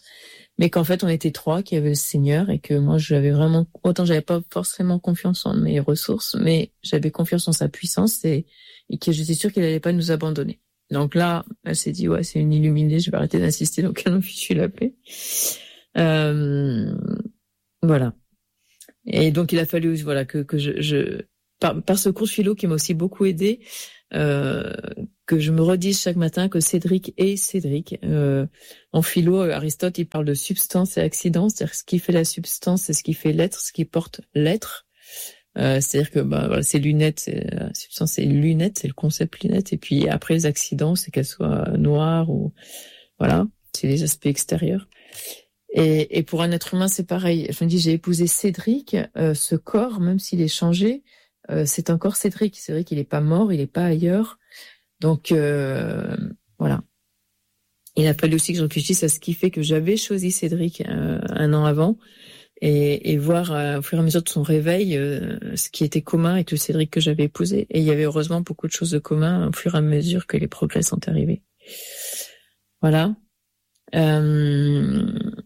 mais qu'en fait on était trois, qu'il y avait le Seigneur et que moi j'avais vraiment, autant j'avais pas forcément confiance en mes ressources, mais j'avais confiance en sa puissance et, et que j'étais sûre qu'il allait pas nous abandonner. Donc là, elle s'est dit ouais, c'est une illuminée, je vais arrêter d'insister, donc elle m'a fichu la paix. Euh, voilà. Et donc il a fallu voilà que que je, je par, par ce cours de philo qui m'a aussi beaucoup aidé, euh, que je me redise chaque matin que Cédric est Cédric. Euh, en philo, Aristote il parle de substance et accident, c'est-à-dire ce qui fait la substance, c'est ce qui fait l'être, ce qui porte l'être. Euh, c'est-à-dire que bah voilà, c'est lunettes, c'est la substance, c'est lunettes, c'est le concept lunette, et puis après les accidents, c'est qu'elles soient noires ou voilà, c'est les aspects extérieurs. Et, et pour un être humain, c'est pareil. Je me dis, j'ai épousé Cédric, euh, ce corps, même s'il est changé, euh, c'est encore Cédric. C'est vrai qu'il est pas mort, il est pas ailleurs. Donc euh, voilà. Il a fallu aussi que je réfléchisse à ce qui fait que j'avais choisi Cédric euh, un an avant. Et, et voir euh, au fur et à mesure de son réveil euh, ce qui était commun avec le Cédric que j'avais épousé. Et il y avait heureusement beaucoup de choses de commun au fur et à mesure que les progrès sont arrivés. Voilà. Euh...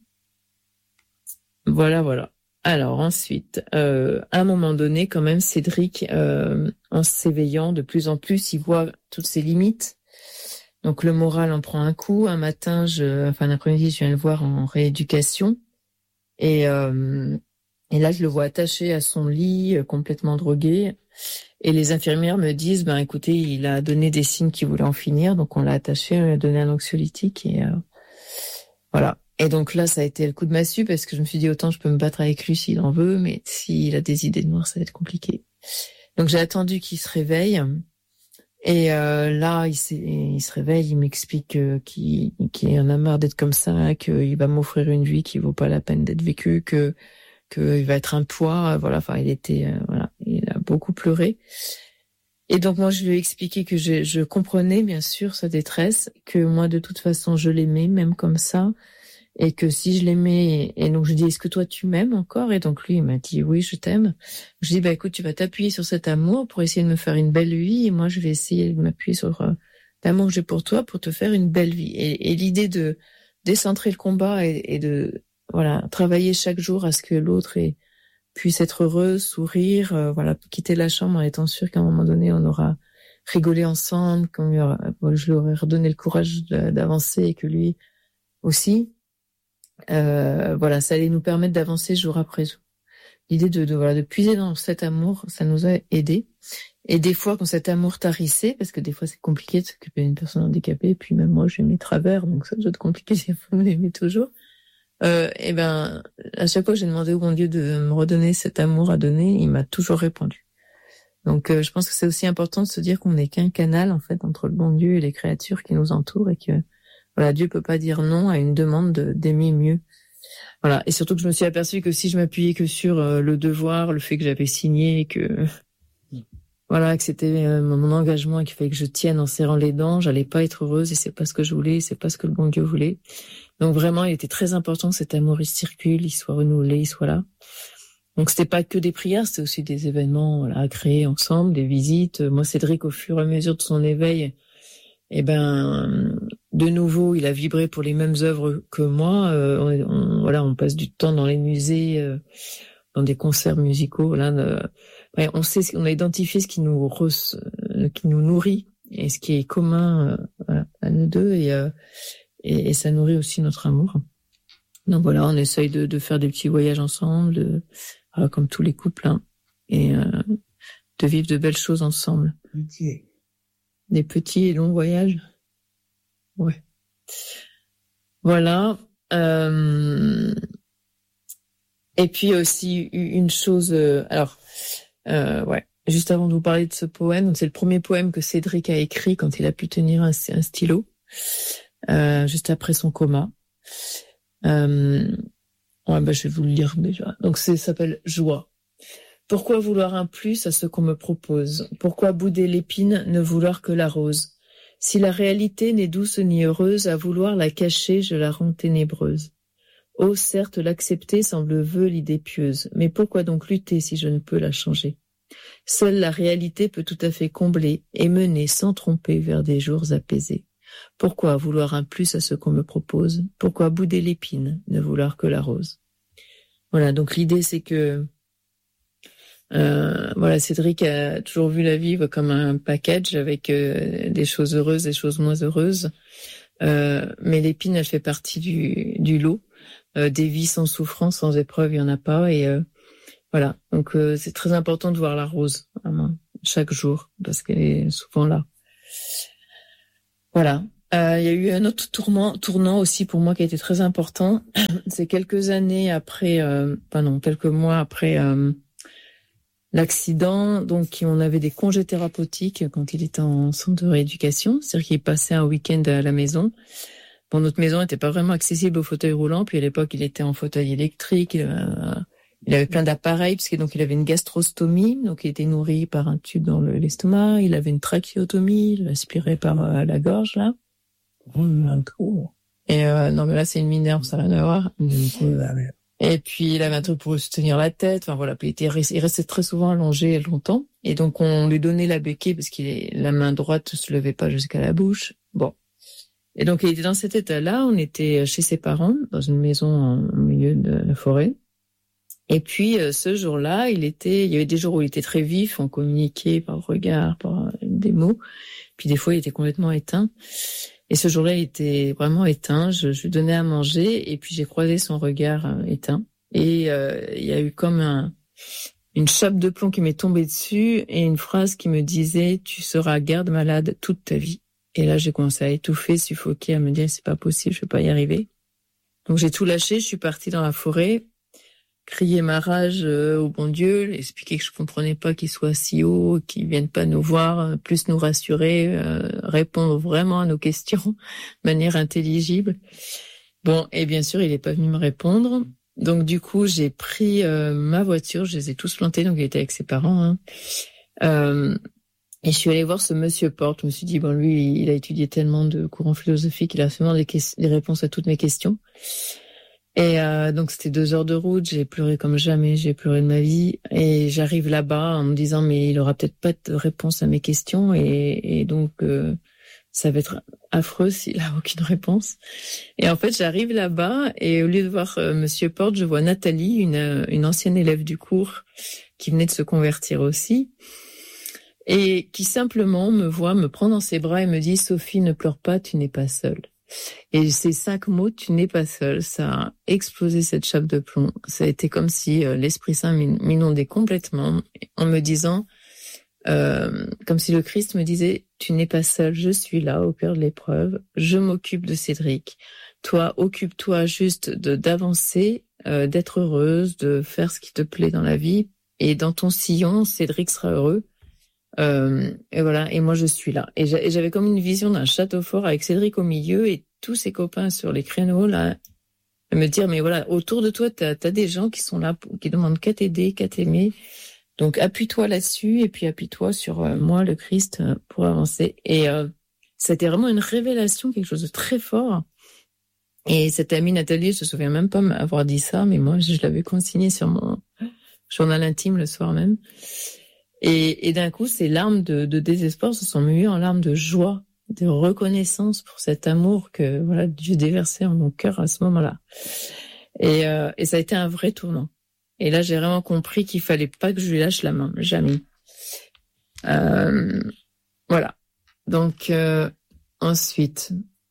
Voilà, voilà. Alors ensuite, euh, à un moment donné, quand même, Cédric, euh, en s'éveillant de plus en plus, il voit toutes ses limites. Donc le moral en prend un coup. Un matin, je, enfin l'après-midi, je viens le voir en rééducation. Et, euh, et là, je le vois attaché à son lit, euh, complètement drogué. Et les infirmières me disent, ben écoutez, il a donné des signes qu'il voulait en finir, donc on l'a attaché, on lui a donné un anxiolytique et euh, voilà. Et donc là, ça a été le coup de massue parce que je me suis dit autant je peux me battre avec lui s'il en veut, mais s'il a des idées noires, ça va être compliqué. Donc j'ai attendu qu'il se réveille. Et euh, là, il, il se réveille, il m'explique euh, qu'il, qu'il en a marre d'être comme ça, qu'il va m'offrir une vie qui vaut pas la peine d'être vécue, que qu'il va être un poids. Voilà, enfin, il était, euh, voilà, il a beaucoup pleuré. Et donc moi, je lui ai expliqué que je, je comprenais bien sûr sa détresse, que moi de toute façon je l'aimais même comme ça, et que si je l'aimais, et donc je lui ai dit est-ce que toi tu m'aimes encore? Et donc lui il m'a dit oui je t'aime. Je lui ai dit bah écoute tu vas t'appuyer sur cet amour pour essayer de me faire une belle vie, et moi je vais essayer de m'appuyer sur euh, l'amour que j'ai pour toi pour te faire une belle vie. Et, et l'idée de décentrer le combat et, et de voilà travailler chaque jour à ce que l'autre ait, puisse être heureux, sourire, euh, voilà, quitter la chambre en étant sûr qu'à un moment donné on aura rigolé ensemble, qu'on lui aura, je lui aurais redonné le courage de, d'avancer et que lui aussi. Euh, voilà, ça allait nous permettre d'avancer jour après jour. L'idée de, de voilà de puiser dans cet amour, ça nous a aidés. Et des fois, quand cet amour tarissait, parce que des fois c'est compliqué de s'occuper d'une personne handicapée, et puis même moi j'ai mes travers, donc ça doit être compliqué si vous m'aimez toujours. Euh, et ben, à chaque fois que j'ai demandé au bon Dieu de me redonner cet amour à donner, il m'a toujours répondu. Donc, euh, je pense que c'est aussi important de se dire qu'on n'est qu'un canal en fait entre le bon Dieu et les créatures qui nous entourent, et que voilà, Dieu peut pas dire non à une demande de, d'aimer mieux. Voilà, et surtout que je me suis aperçue que si je m'appuyais que sur euh, le devoir, le fait que j'avais signé, que voilà, que c'était euh, mon engagement et qu'il fallait que je tienne en serrant les dents, j'allais pas être heureuse et c'est pas ce que je voulais, c'est pas ce que le bon Dieu voulait. Donc vraiment, il était très important que cet amour il circule, il soit renouvelé, il soit là. Donc c'était pas que des prières, c'était aussi des événements voilà, à créer ensemble, des visites. Moi, Cédric, au fur et à mesure de son éveil, eh ben, de nouveau, il a vibré pour les mêmes œuvres que moi. Euh, on, on, voilà, on passe du temps dans les musées, euh, dans des concerts musicaux. Là, euh, ouais, on sait, on a identifié ce qui nous re, euh, qui nous nourrit et ce qui est commun euh, voilà, à nous deux, et, euh, et et ça nourrit aussi notre amour. Donc voilà, on essaye de, de faire des petits voyages ensemble, de, voilà, comme tous les couples, hein, et euh, de vivre de belles choses ensemble. Okay. Des petits et longs voyages. Ouais. Voilà. Euh... Et puis aussi une chose. Euh... Alors, euh, ouais. Juste avant de vous parler de ce poème, c'est le premier poème que Cédric a écrit quand il a pu tenir un, un stylo, euh, juste après son coma. Euh... Ouais, bah je vais vous le lire déjà. Donc, ça s'appelle Joie. Pourquoi vouloir un plus à ce qu'on me propose? Pourquoi bouder l'épine, ne vouloir que la rose? Si la réalité n'est douce ni heureuse, à vouloir la cacher, je la rends ténébreuse. Oh, certes, l'accepter semble vœu l'idée pieuse, mais pourquoi donc lutter si je ne peux la changer? Seule la réalité peut tout à fait combler et mener sans tromper vers des jours apaisés. Pourquoi vouloir un plus à ce qu'on me propose? Pourquoi bouder l'épine, ne vouloir que la rose? Voilà, donc l'idée c'est que euh, voilà, Cédric a toujours vu la vie comme un package avec euh, des choses heureuses, des choses moins heureuses. Euh, mais l'épine, elle fait partie du, du lot. Euh, des vies sans souffrance, sans épreuve, il y en a pas. Et euh, voilà, donc euh, c'est très important de voir la rose, vraiment, chaque jour, parce qu'elle est souvent là. Voilà. Euh, il y a eu un autre tournant, tournant aussi pour moi qui a été très important. C'est quelques années après, euh, enfin non, quelques mois après euh, l'accident. Donc, on avait des congés thérapeutiques quand il était en centre de rééducation, c'est-à-dire qu'il passait un week-end à la maison. Bon, notre maison n'était pas vraiment accessible au fauteuil roulant, puis à l'époque, il était en fauteuil électrique. Il, euh, il avait plein d'appareils, parce que donc il avait une gastrostomie, donc il était nourri par un tube dans le, l'estomac. Il avait une trachéotomie, il aspirait par euh, la gorge là. Mmh, un trou. Et euh, non, mais là c'est une minerve, ça n'a rien à voir. Et puis il avait un truc pour se tenir la tête. Enfin voilà, puis il, était, il restait très souvent allongé longtemps. Et donc on lui donnait la béquille parce qu'il est, la main droite se levait pas jusqu'à la bouche. Bon. Et donc il était dans cet état-là. On était chez ses parents dans une maison au milieu de la forêt. Et puis euh, ce jour-là, il était, il y avait des jours où il était très vif, on communiquait par regard, par des mots. Puis des fois il était complètement éteint. Et ce jour-là, il était vraiment éteint. Je, je lui donnais à manger et puis j'ai croisé son regard euh, éteint. Et euh, il y a eu comme un, une chape de plomb qui m'est tombée dessus et une phrase qui me disait « Tu seras garde malade toute ta vie ». Et là, j'ai commencé à étouffer, suffoquer, à me dire « C'est pas possible, je vais pas y arriver ». Donc j'ai tout lâché, je suis partie dans la forêt, crier ma rage euh, au bon Dieu, expliquer que je comprenais pas qu'il soit si haut, qu'il vienne pas nous voir, plus nous rassurer, euh, répondre vraiment à nos questions de manière intelligible. Bon, et bien sûr, il est pas venu me répondre. Donc du coup, j'ai pris euh, ma voiture, je les ai tous plantés, donc il était avec ses parents. Hein. Euh, et je suis allée voir ce monsieur Porte. Je me suis dit, bon, lui, il a étudié tellement de courants philosophiques, il a sûrement des, que- des réponses à toutes mes questions. Et euh, donc c'était deux heures de route, j'ai pleuré comme jamais, j'ai pleuré de ma vie. Et j'arrive là-bas en me disant mais il aura peut-être pas de réponse à mes questions et, et donc euh, ça va être affreux s'il a aucune réponse. Et en fait j'arrive là-bas et au lieu de voir euh, Monsieur Porte, je vois Nathalie, une une ancienne élève du cours qui venait de se convertir aussi et qui simplement me voit me prend dans ses bras et me dit Sophie ne pleure pas, tu n'es pas seule. Et ces cinq mots, tu n'es pas seule, ça a explosé cette chape de plomb. Ça a été comme si euh, l'Esprit Saint m'inondait complètement en me disant, euh, comme si le Christ me disait, tu n'es pas seule, je suis là au cœur de l'épreuve, je m'occupe de Cédric. Toi, occupe-toi juste de d'avancer, euh, d'être heureuse, de faire ce qui te plaît dans la vie. Et dans ton sillon, Cédric sera heureux. Euh, et voilà, et moi je suis là. Et j'avais comme une vision d'un château fort avec Cédric au milieu et tous ses copains sur les créneaux là, à me dire mais voilà, autour de toi t'as as des gens qui sont là, qui demandent qu'à t'aider, qu'à t'aimer. Donc appuie-toi là-dessus et puis appuie-toi sur euh, moi le Christ euh, pour avancer. Et euh, c'était vraiment une révélation, quelque chose de très fort. Et cette amie Nathalie, je me souviens même pas m'avoir dit ça, mais moi je l'avais consigné sur mon journal intime le soir même. Et, et d'un coup, ces larmes de, de désespoir se sont muées en larmes de joie, de reconnaissance pour cet amour que voilà Dieu déversait en mon cœur à ce moment-là. Et, euh, et ça a été un vrai tournant. Et là, j'ai vraiment compris qu'il fallait pas que je lui lâche la main, jamais. Euh, voilà. Donc euh, ensuite,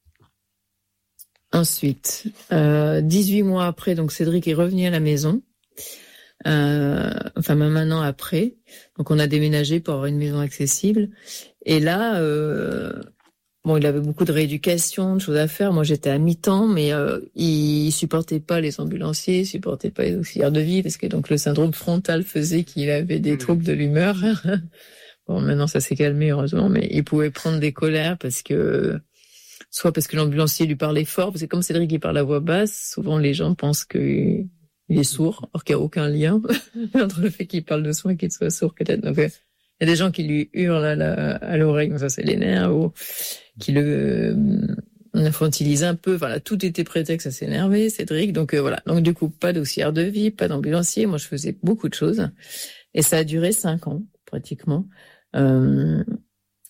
ensuite, euh, dix-huit mois après, donc Cédric est revenu à la maison. Euh, enfin même un an après, donc on a déménagé pour avoir une maison accessible. Et là, euh, bon, il avait beaucoup de rééducation, de choses à faire. Moi, j'étais à mi-temps, mais euh, il supportait pas les ambulanciers, il supportait pas les auxiliaires de vie, parce que donc le syndrome frontal faisait qu'il avait des troubles de l'humeur. Bon, maintenant ça s'est calmé heureusement, mais il pouvait prendre des colères parce que soit parce que l'ambulancier lui parlait fort, parce que comme Cédric il parle à voix basse, souvent les gens pensent que il est sourd, or qu'il n'y a aucun lien entre le fait qu'il parle de soi et qu'il soit sourd peut-être. Donc, euh, il y a des gens qui lui hurlent à, la, à l'oreille, donc ça c'est les nerfs, ou qui le euh, infantilise un peu. Voilà, tout était prétexte à s'énerver, Cédric. Donc euh, voilà. Donc du coup, pas d'auxiliaire de vie, pas d'ambulancier. Moi, je faisais beaucoup de choses, et ça a duré cinq ans pratiquement. Euh,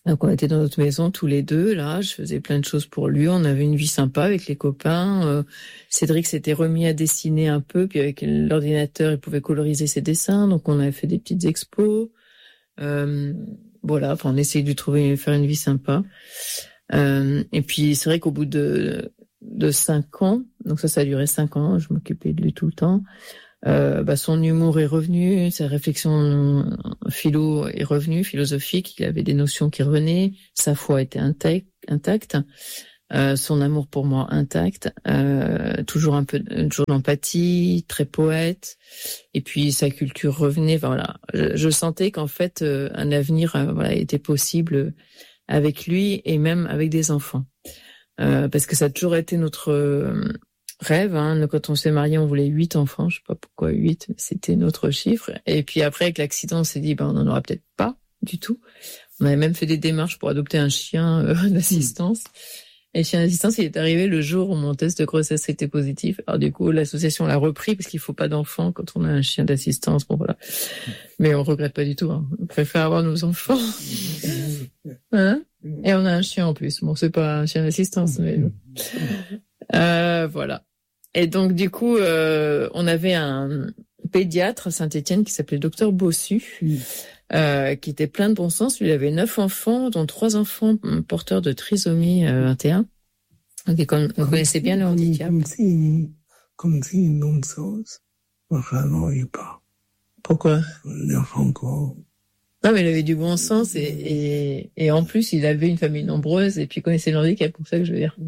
Donc on était dans notre maison tous les deux, là, je faisais plein de choses pour lui, on avait une vie sympa avec les copains. Euh, Cédric s'était remis à dessiner un peu, puis avec l'ordinateur, il pouvait coloriser ses dessins, donc on avait fait des petites expos. Euh, voilà, enfin on essayait de lui trouver, faire une vie sympa. Euh, et puis c'est vrai qu'au bout de de cinq ans, donc ça, ça a duré cinq ans, je m'occupais de lui tout le temps. Euh, bah, son humour est revenu, sa réflexion philo est revenue, philosophique, il avait des notions qui revenaient, sa foi était intacte, intacte euh, son amour pour moi intact, euh, toujours un peu, toujours d'empathie, très poète, et puis sa culture revenait. Enfin, voilà, je, je sentais qu'en fait euh, un avenir euh, voilà était possible avec lui et même avec des enfants, euh, parce que ça a toujours été notre euh, rêve, hein. Quand on s'est mariés, on voulait huit enfants. Je sais pas pourquoi huit, mais c'était notre chiffre. Et puis après, avec l'accident, on s'est dit, ben, on n'en aura peut-être pas du tout. On avait même fait des démarches pour adopter un chien euh, d'assistance. Et le chien d'assistance, il est arrivé le jour où mon test de grossesse était positif. Alors du coup, l'association l'a repris parce qu'il faut pas d'enfants quand on a un chien d'assistance. Bon voilà. Mais on regrette pas du tout, hein. On préfère avoir nos enfants. Hein? Et on a un chien en plus. Bon, c'est pas un chien d'assistance, mais Euh, voilà. Et donc du coup, euh, on avait un pédiatre à Saint-Étienne qui s'appelait docteur Bossu, mmh. euh, qui était plein de bon sens. Lui, il avait neuf enfants, dont trois enfants porteurs de trisomie euh, vingt et un. Donc, on, on connaissait bien le handicap. Comme si, comme si une autre chose, enfin non, il pas. Pourquoi? L'enfant quoi. Non, mais il avait du bon sens et, et, et en plus, il avait une famille nombreuse et puis il connaissait le handicap, pour ça que je veux dire.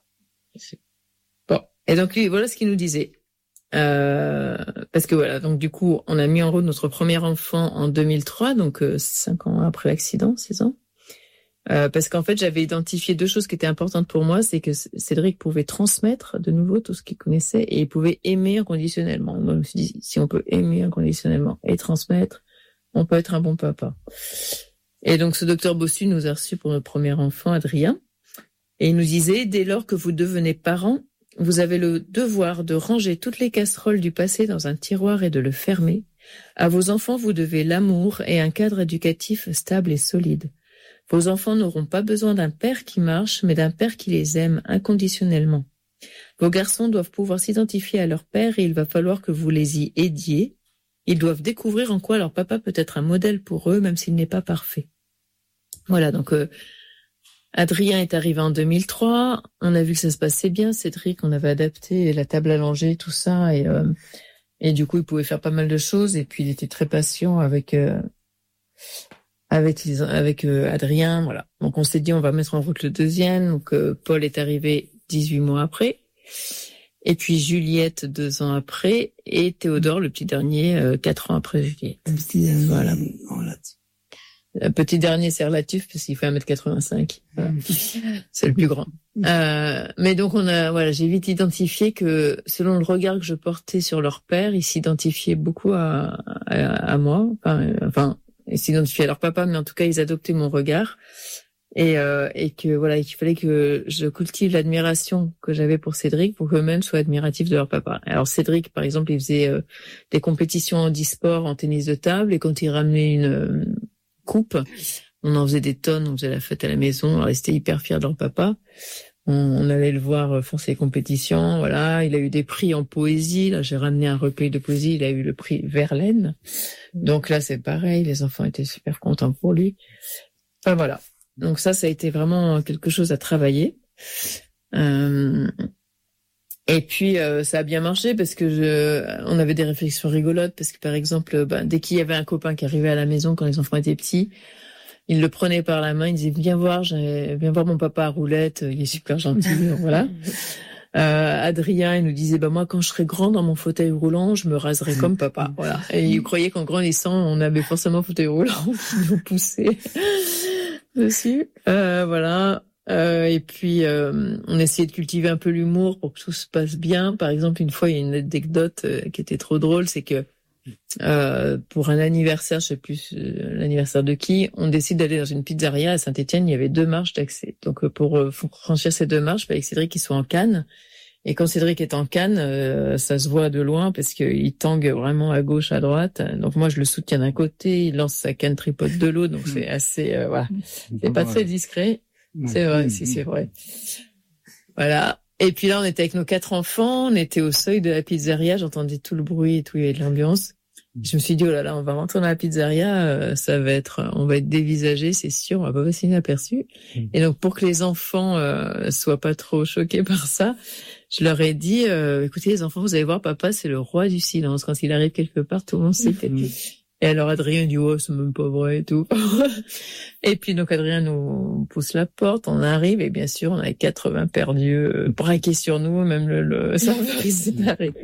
Bon. Et donc, lui, voilà ce qu'il nous disait. Euh, parce que voilà, donc du coup, on a mis en route notre premier enfant en deux mille trois, donc euh, cinq ans après l'accident, six ans. Euh, parce qu'en fait, j'avais identifié deux choses qui étaient importantes pour moi, c'est que Cédric pouvait transmettre de nouveau tout ce qu'il connaissait et il pouvait aimer inconditionnellement. Donc, je me suis dit, si on peut aimer inconditionnellement et transmettre, on peut être un bon papa. Et donc, ce docteur Bossu nous a reçus pour notre premier enfant, Adrien. Et il nous disait, dès lors que vous devenez parents, vous avez le devoir de ranger toutes les casseroles du passé dans un tiroir et de le fermer. À vos enfants, vous devez l'amour et un cadre éducatif stable et solide. Vos enfants n'auront pas besoin d'un père qui marche, mais d'un père qui les aime inconditionnellement. Vos garçons doivent pouvoir s'identifier à leur père et il va falloir que vous les y aidiez. Ils doivent découvrir en quoi leur papa peut être un modèle pour eux, même s'il n'est pas parfait. Voilà, donc... Euh, Adrien est arrivé en deux mille trois, on a vu que ça se passait bien. Cédric, on avait adapté la table à langer, tout ça, et euh, et du coup, il pouvait faire pas mal de choses. Et puis, il était très patient avec euh, avec les, avec euh, Adrien, voilà. Donc, on s'est dit, on va mettre en route le deuxième. Donc, euh, Paul est arrivé dix-huit mois après, et puis Juliette deux ans après, et Théodore, le petit dernier, euh, quatre ans après Juliette. Le petit dernier, voilà. relatif. Le petit dernier, c'est relatif parce qu'il fait un mètre quatre-vingt-cinq. Voilà. C'est le plus grand. Euh, mais donc on a, voilà, j'ai vite identifié que selon le regard que je portais sur leur père, ils s'identifiaient beaucoup à, à, à moi. Enfin, enfin, ils s'identifiaient à leur papa, mais en tout cas, ils adoptaient mon regard. Et, euh, et que voilà, qu'il fallait que je cultive l'admiration que j'avais pour Cédric pour qu'eux-mêmes soient admiratifs de leur papa. Alors Cédric, par exemple, il faisait euh, des compétitions en e-sport, en tennis de table, et quand il ramenait une euh, coupe, on en faisait des tonnes, on faisait la fête à la maison, alors ils étaient hyper fiers de leur papa. On, on allait le voir faire ses compétitions, voilà. Il a eu des prix en poésie, là j'ai ramené un recueil de poésie, il a eu le prix Verlaine. Donc là c'est pareil, les enfants étaient super contents pour lui. Enfin voilà. Donc ça, ça a été vraiment quelque chose à travailler. Euh, et puis euh, ça a bien marché parce que je, on avait des réflexions rigolotes parce que par exemple, bah, dès qu'il y avait un copain qui arrivait à la maison quand les enfants étaient petits, il le prenait par la main, il disait viens voir, j'ai, viens voir mon papa à roulette, il est super gentil, voilà. Euh, Adrien, il nous disait bah moi quand je serai grand dans mon fauteuil roulant, je me raserai comme papa, voilà. Et il croyait qu'en grandissant, on avait forcément un fauteuil roulant qui nous poussait dessus, euh, voilà. Euh, et puis, euh, on essayait de cultiver un peu l'humour pour que tout se passe bien. Par exemple, une fois, il y a une anecdote euh, qui était trop drôle, c'est que euh, pour un anniversaire, je sais plus euh, l'anniversaire de qui, on décide d'aller dans une pizzeria à Saint-Étienne. Il y avait deux marches d'accès. Donc, euh, pour euh, franchir ces deux marches, il fallait que Cédric il soit en canne Et quand Cédric est en canne, euh, ça se voit de loin parce qu'il tangue vraiment à gauche, à droite. Donc moi, je le soutiens d'un côté, il lance sa canne tripote de l'autre, donc c'est assez, euh, voilà, c'est pas très discret. C'est vrai, si c'est vrai. Voilà. Et puis là, on était avec nos quatre enfants, on était au seuil de la pizzeria, j'entendais tout le bruit et tout, il y avait de l'ambiance. Je me suis dit, oh là là, on va rentrer dans la pizzeria, euh, ça va être, on va être dévisagé, c'est sûr, on va pas passer inaperçu. Mmh. Et donc, pour que les enfants euh, soient pas trop choqués par ça, je leur ai dit, euh, écoutez les enfants, vous allez voir, papa, c'est le roi du silence. Quand il arrive quelque part, tout le monde sait. Mmh. Et alors Adrien dit, oh, c'est même pas vrai et tout. Et puis donc Adrien nous pousse la porte, on arrive et bien sûr, on a quatre-vingts paires d'yeux euh, braqués sur nous, même le, le serveur il s'est arrêté.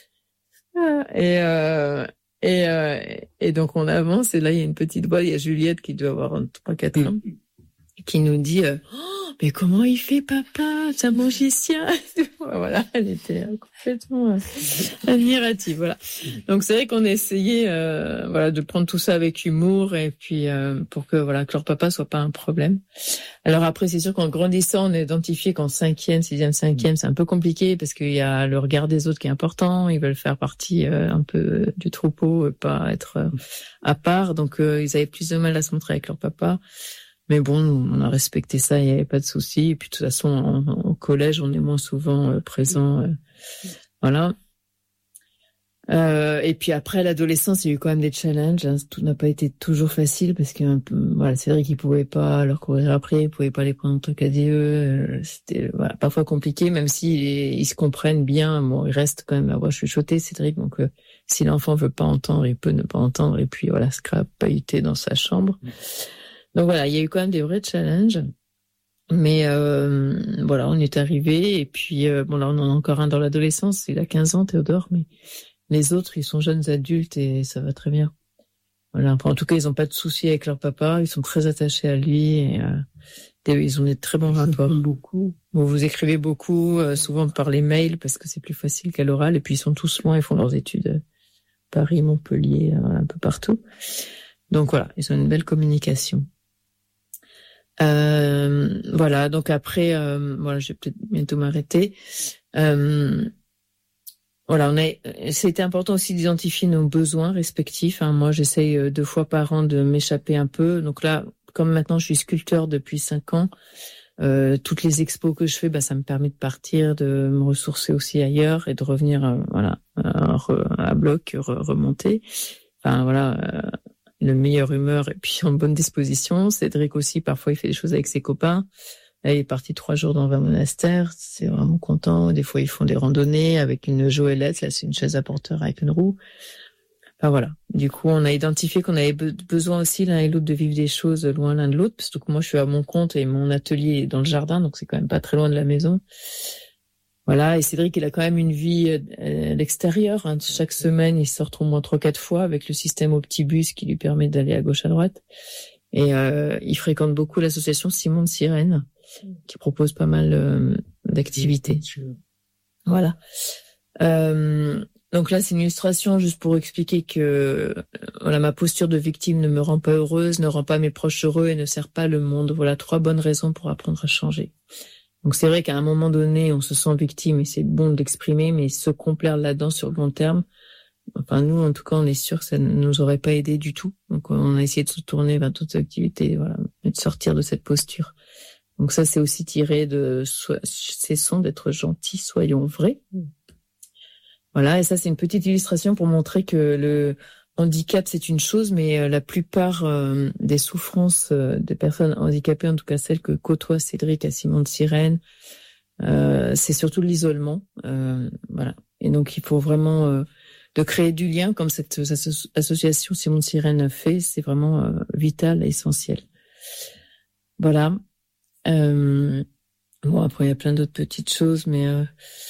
Et euh, Et, euh, et donc on avance et là il y a une petite voix, il y a Juliette qui doit avoir trois quatre ans, qui nous dit euh, oh, mais comment il fait papa, c'est un magicien. Voilà, elle était complètement euh, admirative. Voilà. Donc c'est vrai qu'on a essayé euh, voilà de prendre tout ça avec humour et puis euh, pour que voilà que leur papa soit pas un problème. Alors après c'est sûr qu'en grandissant on a identifié qu'en cinquième, sixième, cinquième c'est un peu compliqué parce qu'il y a le regard des autres qui est important. Ils veulent faire partie euh, un peu du troupeau, pas être euh, à part. Donc euh, ils avaient plus de mal à se montrer avec leur papa. Mais bon, on a respecté ça, il n'y avait pas de souci. Et puis de toute façon, en, en collège, on est moins souvent euh, présent. Euh, voilà. Euh, et puis après l'adolescence, il y a eu quand même des challenges. Hein. Tout n'a pas été toujours facile parce que voilà, c'est vrai qu'ils pouvaient pas leur courir après, ils pouvaient pas les prendre en tant qu'A D E. Euh, c'était voilà, parfois compliqué, même s'ils ils se comprennent bien. Bon, ils restent quand même à voir chuchoter, Cédric. Donc euh, si l'enfant veut pas entendre, il peut ne pas entendre. Et puis voilà, scrap pailleté dans sa chambre. Donc voilà, il y a eu quand même des vrais challenges, mais euh, voilà, on est arrivé et puis euh, bon là on en a encore un dans l'adolescence, il a quinze ans Théodore, mais les autres ils sont jeunes adultes et ça va très bien. Voilà, enfin, en tout cas ils ont pas de soucis avec leur papa, ils sont très attachés à lui et euh, ils ont des très bons rapports. Beaucoup. Vous vous écrivez beaucoup, euh, souvent par les mails parce que c'est plus facile qu'à l'oral et puis ils sont tous loin, ils font leurs études à Paris, Montpellier, un peu partout. Donc voilà, ils ont une belle communication. Euh, voilà, donc après, euh, voilà, je vais peut-être bientôt m'arrêter. Euh, voilà, on a, c'était important aussi d'identifier nos besoins respectifs. Hein. Moi, j'essaye deux fois par an de m'échapper un peu. Donc là, comme maintenant je suis sculpteur depuis cinq ans, euh, toutes les expos que je fais, bah, ça me permet de partir, de me ressourcer aussi ailleurs et de revenir, euh, voilà, à, à bloc, re, remonter. Enfin voilà. Euh, le meilleure humeur et puis en bonne disposition. Cédric aussi, parfois, il fait des choses avec ses copains. Là, il est parti trois jours dans un monastère. C'est vraiment content. Des fois, ils font des randonnées avec une Joëlette. Là, c'est une chaise à porteur avec une roue. Enfin, voilà. Du coup, on a identifié qu'on avait besoin aussi l'un et l'autre de vivre des choses loin l'un de l'autre. Parce que moi, je suis à mon compte et mon atelier est dans le jardin. Donc, c'est quand même pas très loin de la maison. Voilà, et Cédric, il a quand même une vie à l'extérieur. Hein. Chaque semaine, il sort au moins trois, quatre fois avec le système Optibus qui lui permet d'aller à gauche, à droite. Et euh, il fréquente beaucoup l'association Simon de Sirène, qui propose pas mal euh, d'activités. Voilà. Euh, donc là, c'est une illustration juste pour expliquer que voilà, ma posture de victime ne me rend pas heureuse, ne rend pas mes proches heureux et ne sert pas le monde. Voilà trois bonnes raisons pour apprendre à changer. Donc c'est vrai qu'à un moment donné, on se sent victime et c'est bon de l'exprimer, mais se complaire là-dedans sur le long terme, enfin nous en tout cas, on est sûr que ça ne nous aurait pas aidé du tout. Donc on a essayé de se tourner vers d'autres activités, voilà, et de sortir de cette posture. Donc ça, c'est aussi tiré de so- cessons d'être gentils, soyons vrais. Voilà, et ça c'est une petite illustration pour montrer que le handicap c'est une chose, mais la plupart euh, des souffrances euh, des personnes handicapées, en tout cas celles que côtoie Cédric à Simon de Sirène, euh, c'est surtout l'isolement. Euh, voilà, et donc il faut vraiment euh, de créer du lien comme cette asso- association Simon de Sirène fait, c'est vraiment euh, vital et essentiel. Voilà. Euh, bon après il y a plein d'autres petites choses, mais euh,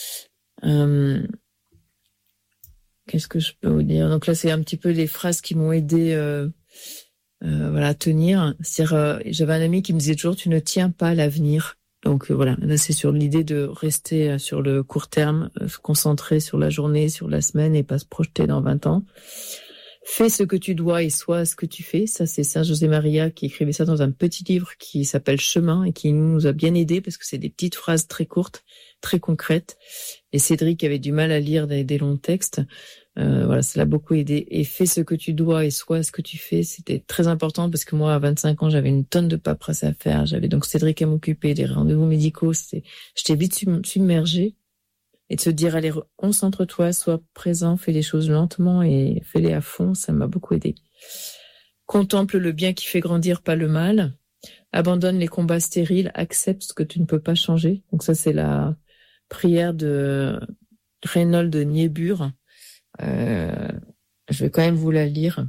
euh, qu'est-ce que je peux vous dire? Donc là, c'est un petit peu des phrases qui m'ont aidé euh, euh, voilà, à tenir. C'est-à-dire, euh, j'avais un ami qui me disait toujours, tu ne tiens pas à l'avenir. Donc euh, voilà, là, c'est sur l'idée de rester euh, sur le court terme, euh, se concentrer sur la journée, sur la semaine et pas se projeter dans vingt ans. Fais ce que tu dois et sois ce que tu fais. Ça, c'est Saint José Maria qui écrivait ça dans un petit livre qui s'appelle Chemin et qui nous a bien aidés parce que c'est des petites phrases très courtes, très concrètes. Et Cédric avait du mal à lire des, des longs textes. Euh, voilà, ça l'a beaucoup aidé. Et fais ce que tu dois et sois ce que tu fais. C'était très important parce que moi, à vingt-cinq ans, j'avais une tonne de paperasse à faire. J'avais donc Cédric à m'occuper, des rendez-vous médicaux. C'était, j'étais vite submergée. Et de se dire, allez, concentre-toi, sois présent, fais les choses lentement et fais-les à fond, ça m'a beaucoup aidé. Contemple le bien qui fait grandir, pas le mal. Abandonne les combats stériles, accepte ce que tu ne peux pas changer. Donc ça, c'est la prière de Reynold Niebuhr. Euh, je vais quand même vous la lire.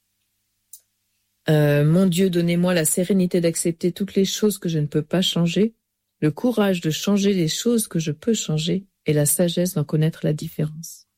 Euh, mon Dieu, donnez-moi la sérénité d'accepter toutes les choses que je ne peux pas changer, le courage de changer les choses que je peux changer, et la sagesse d'en connaître la différence.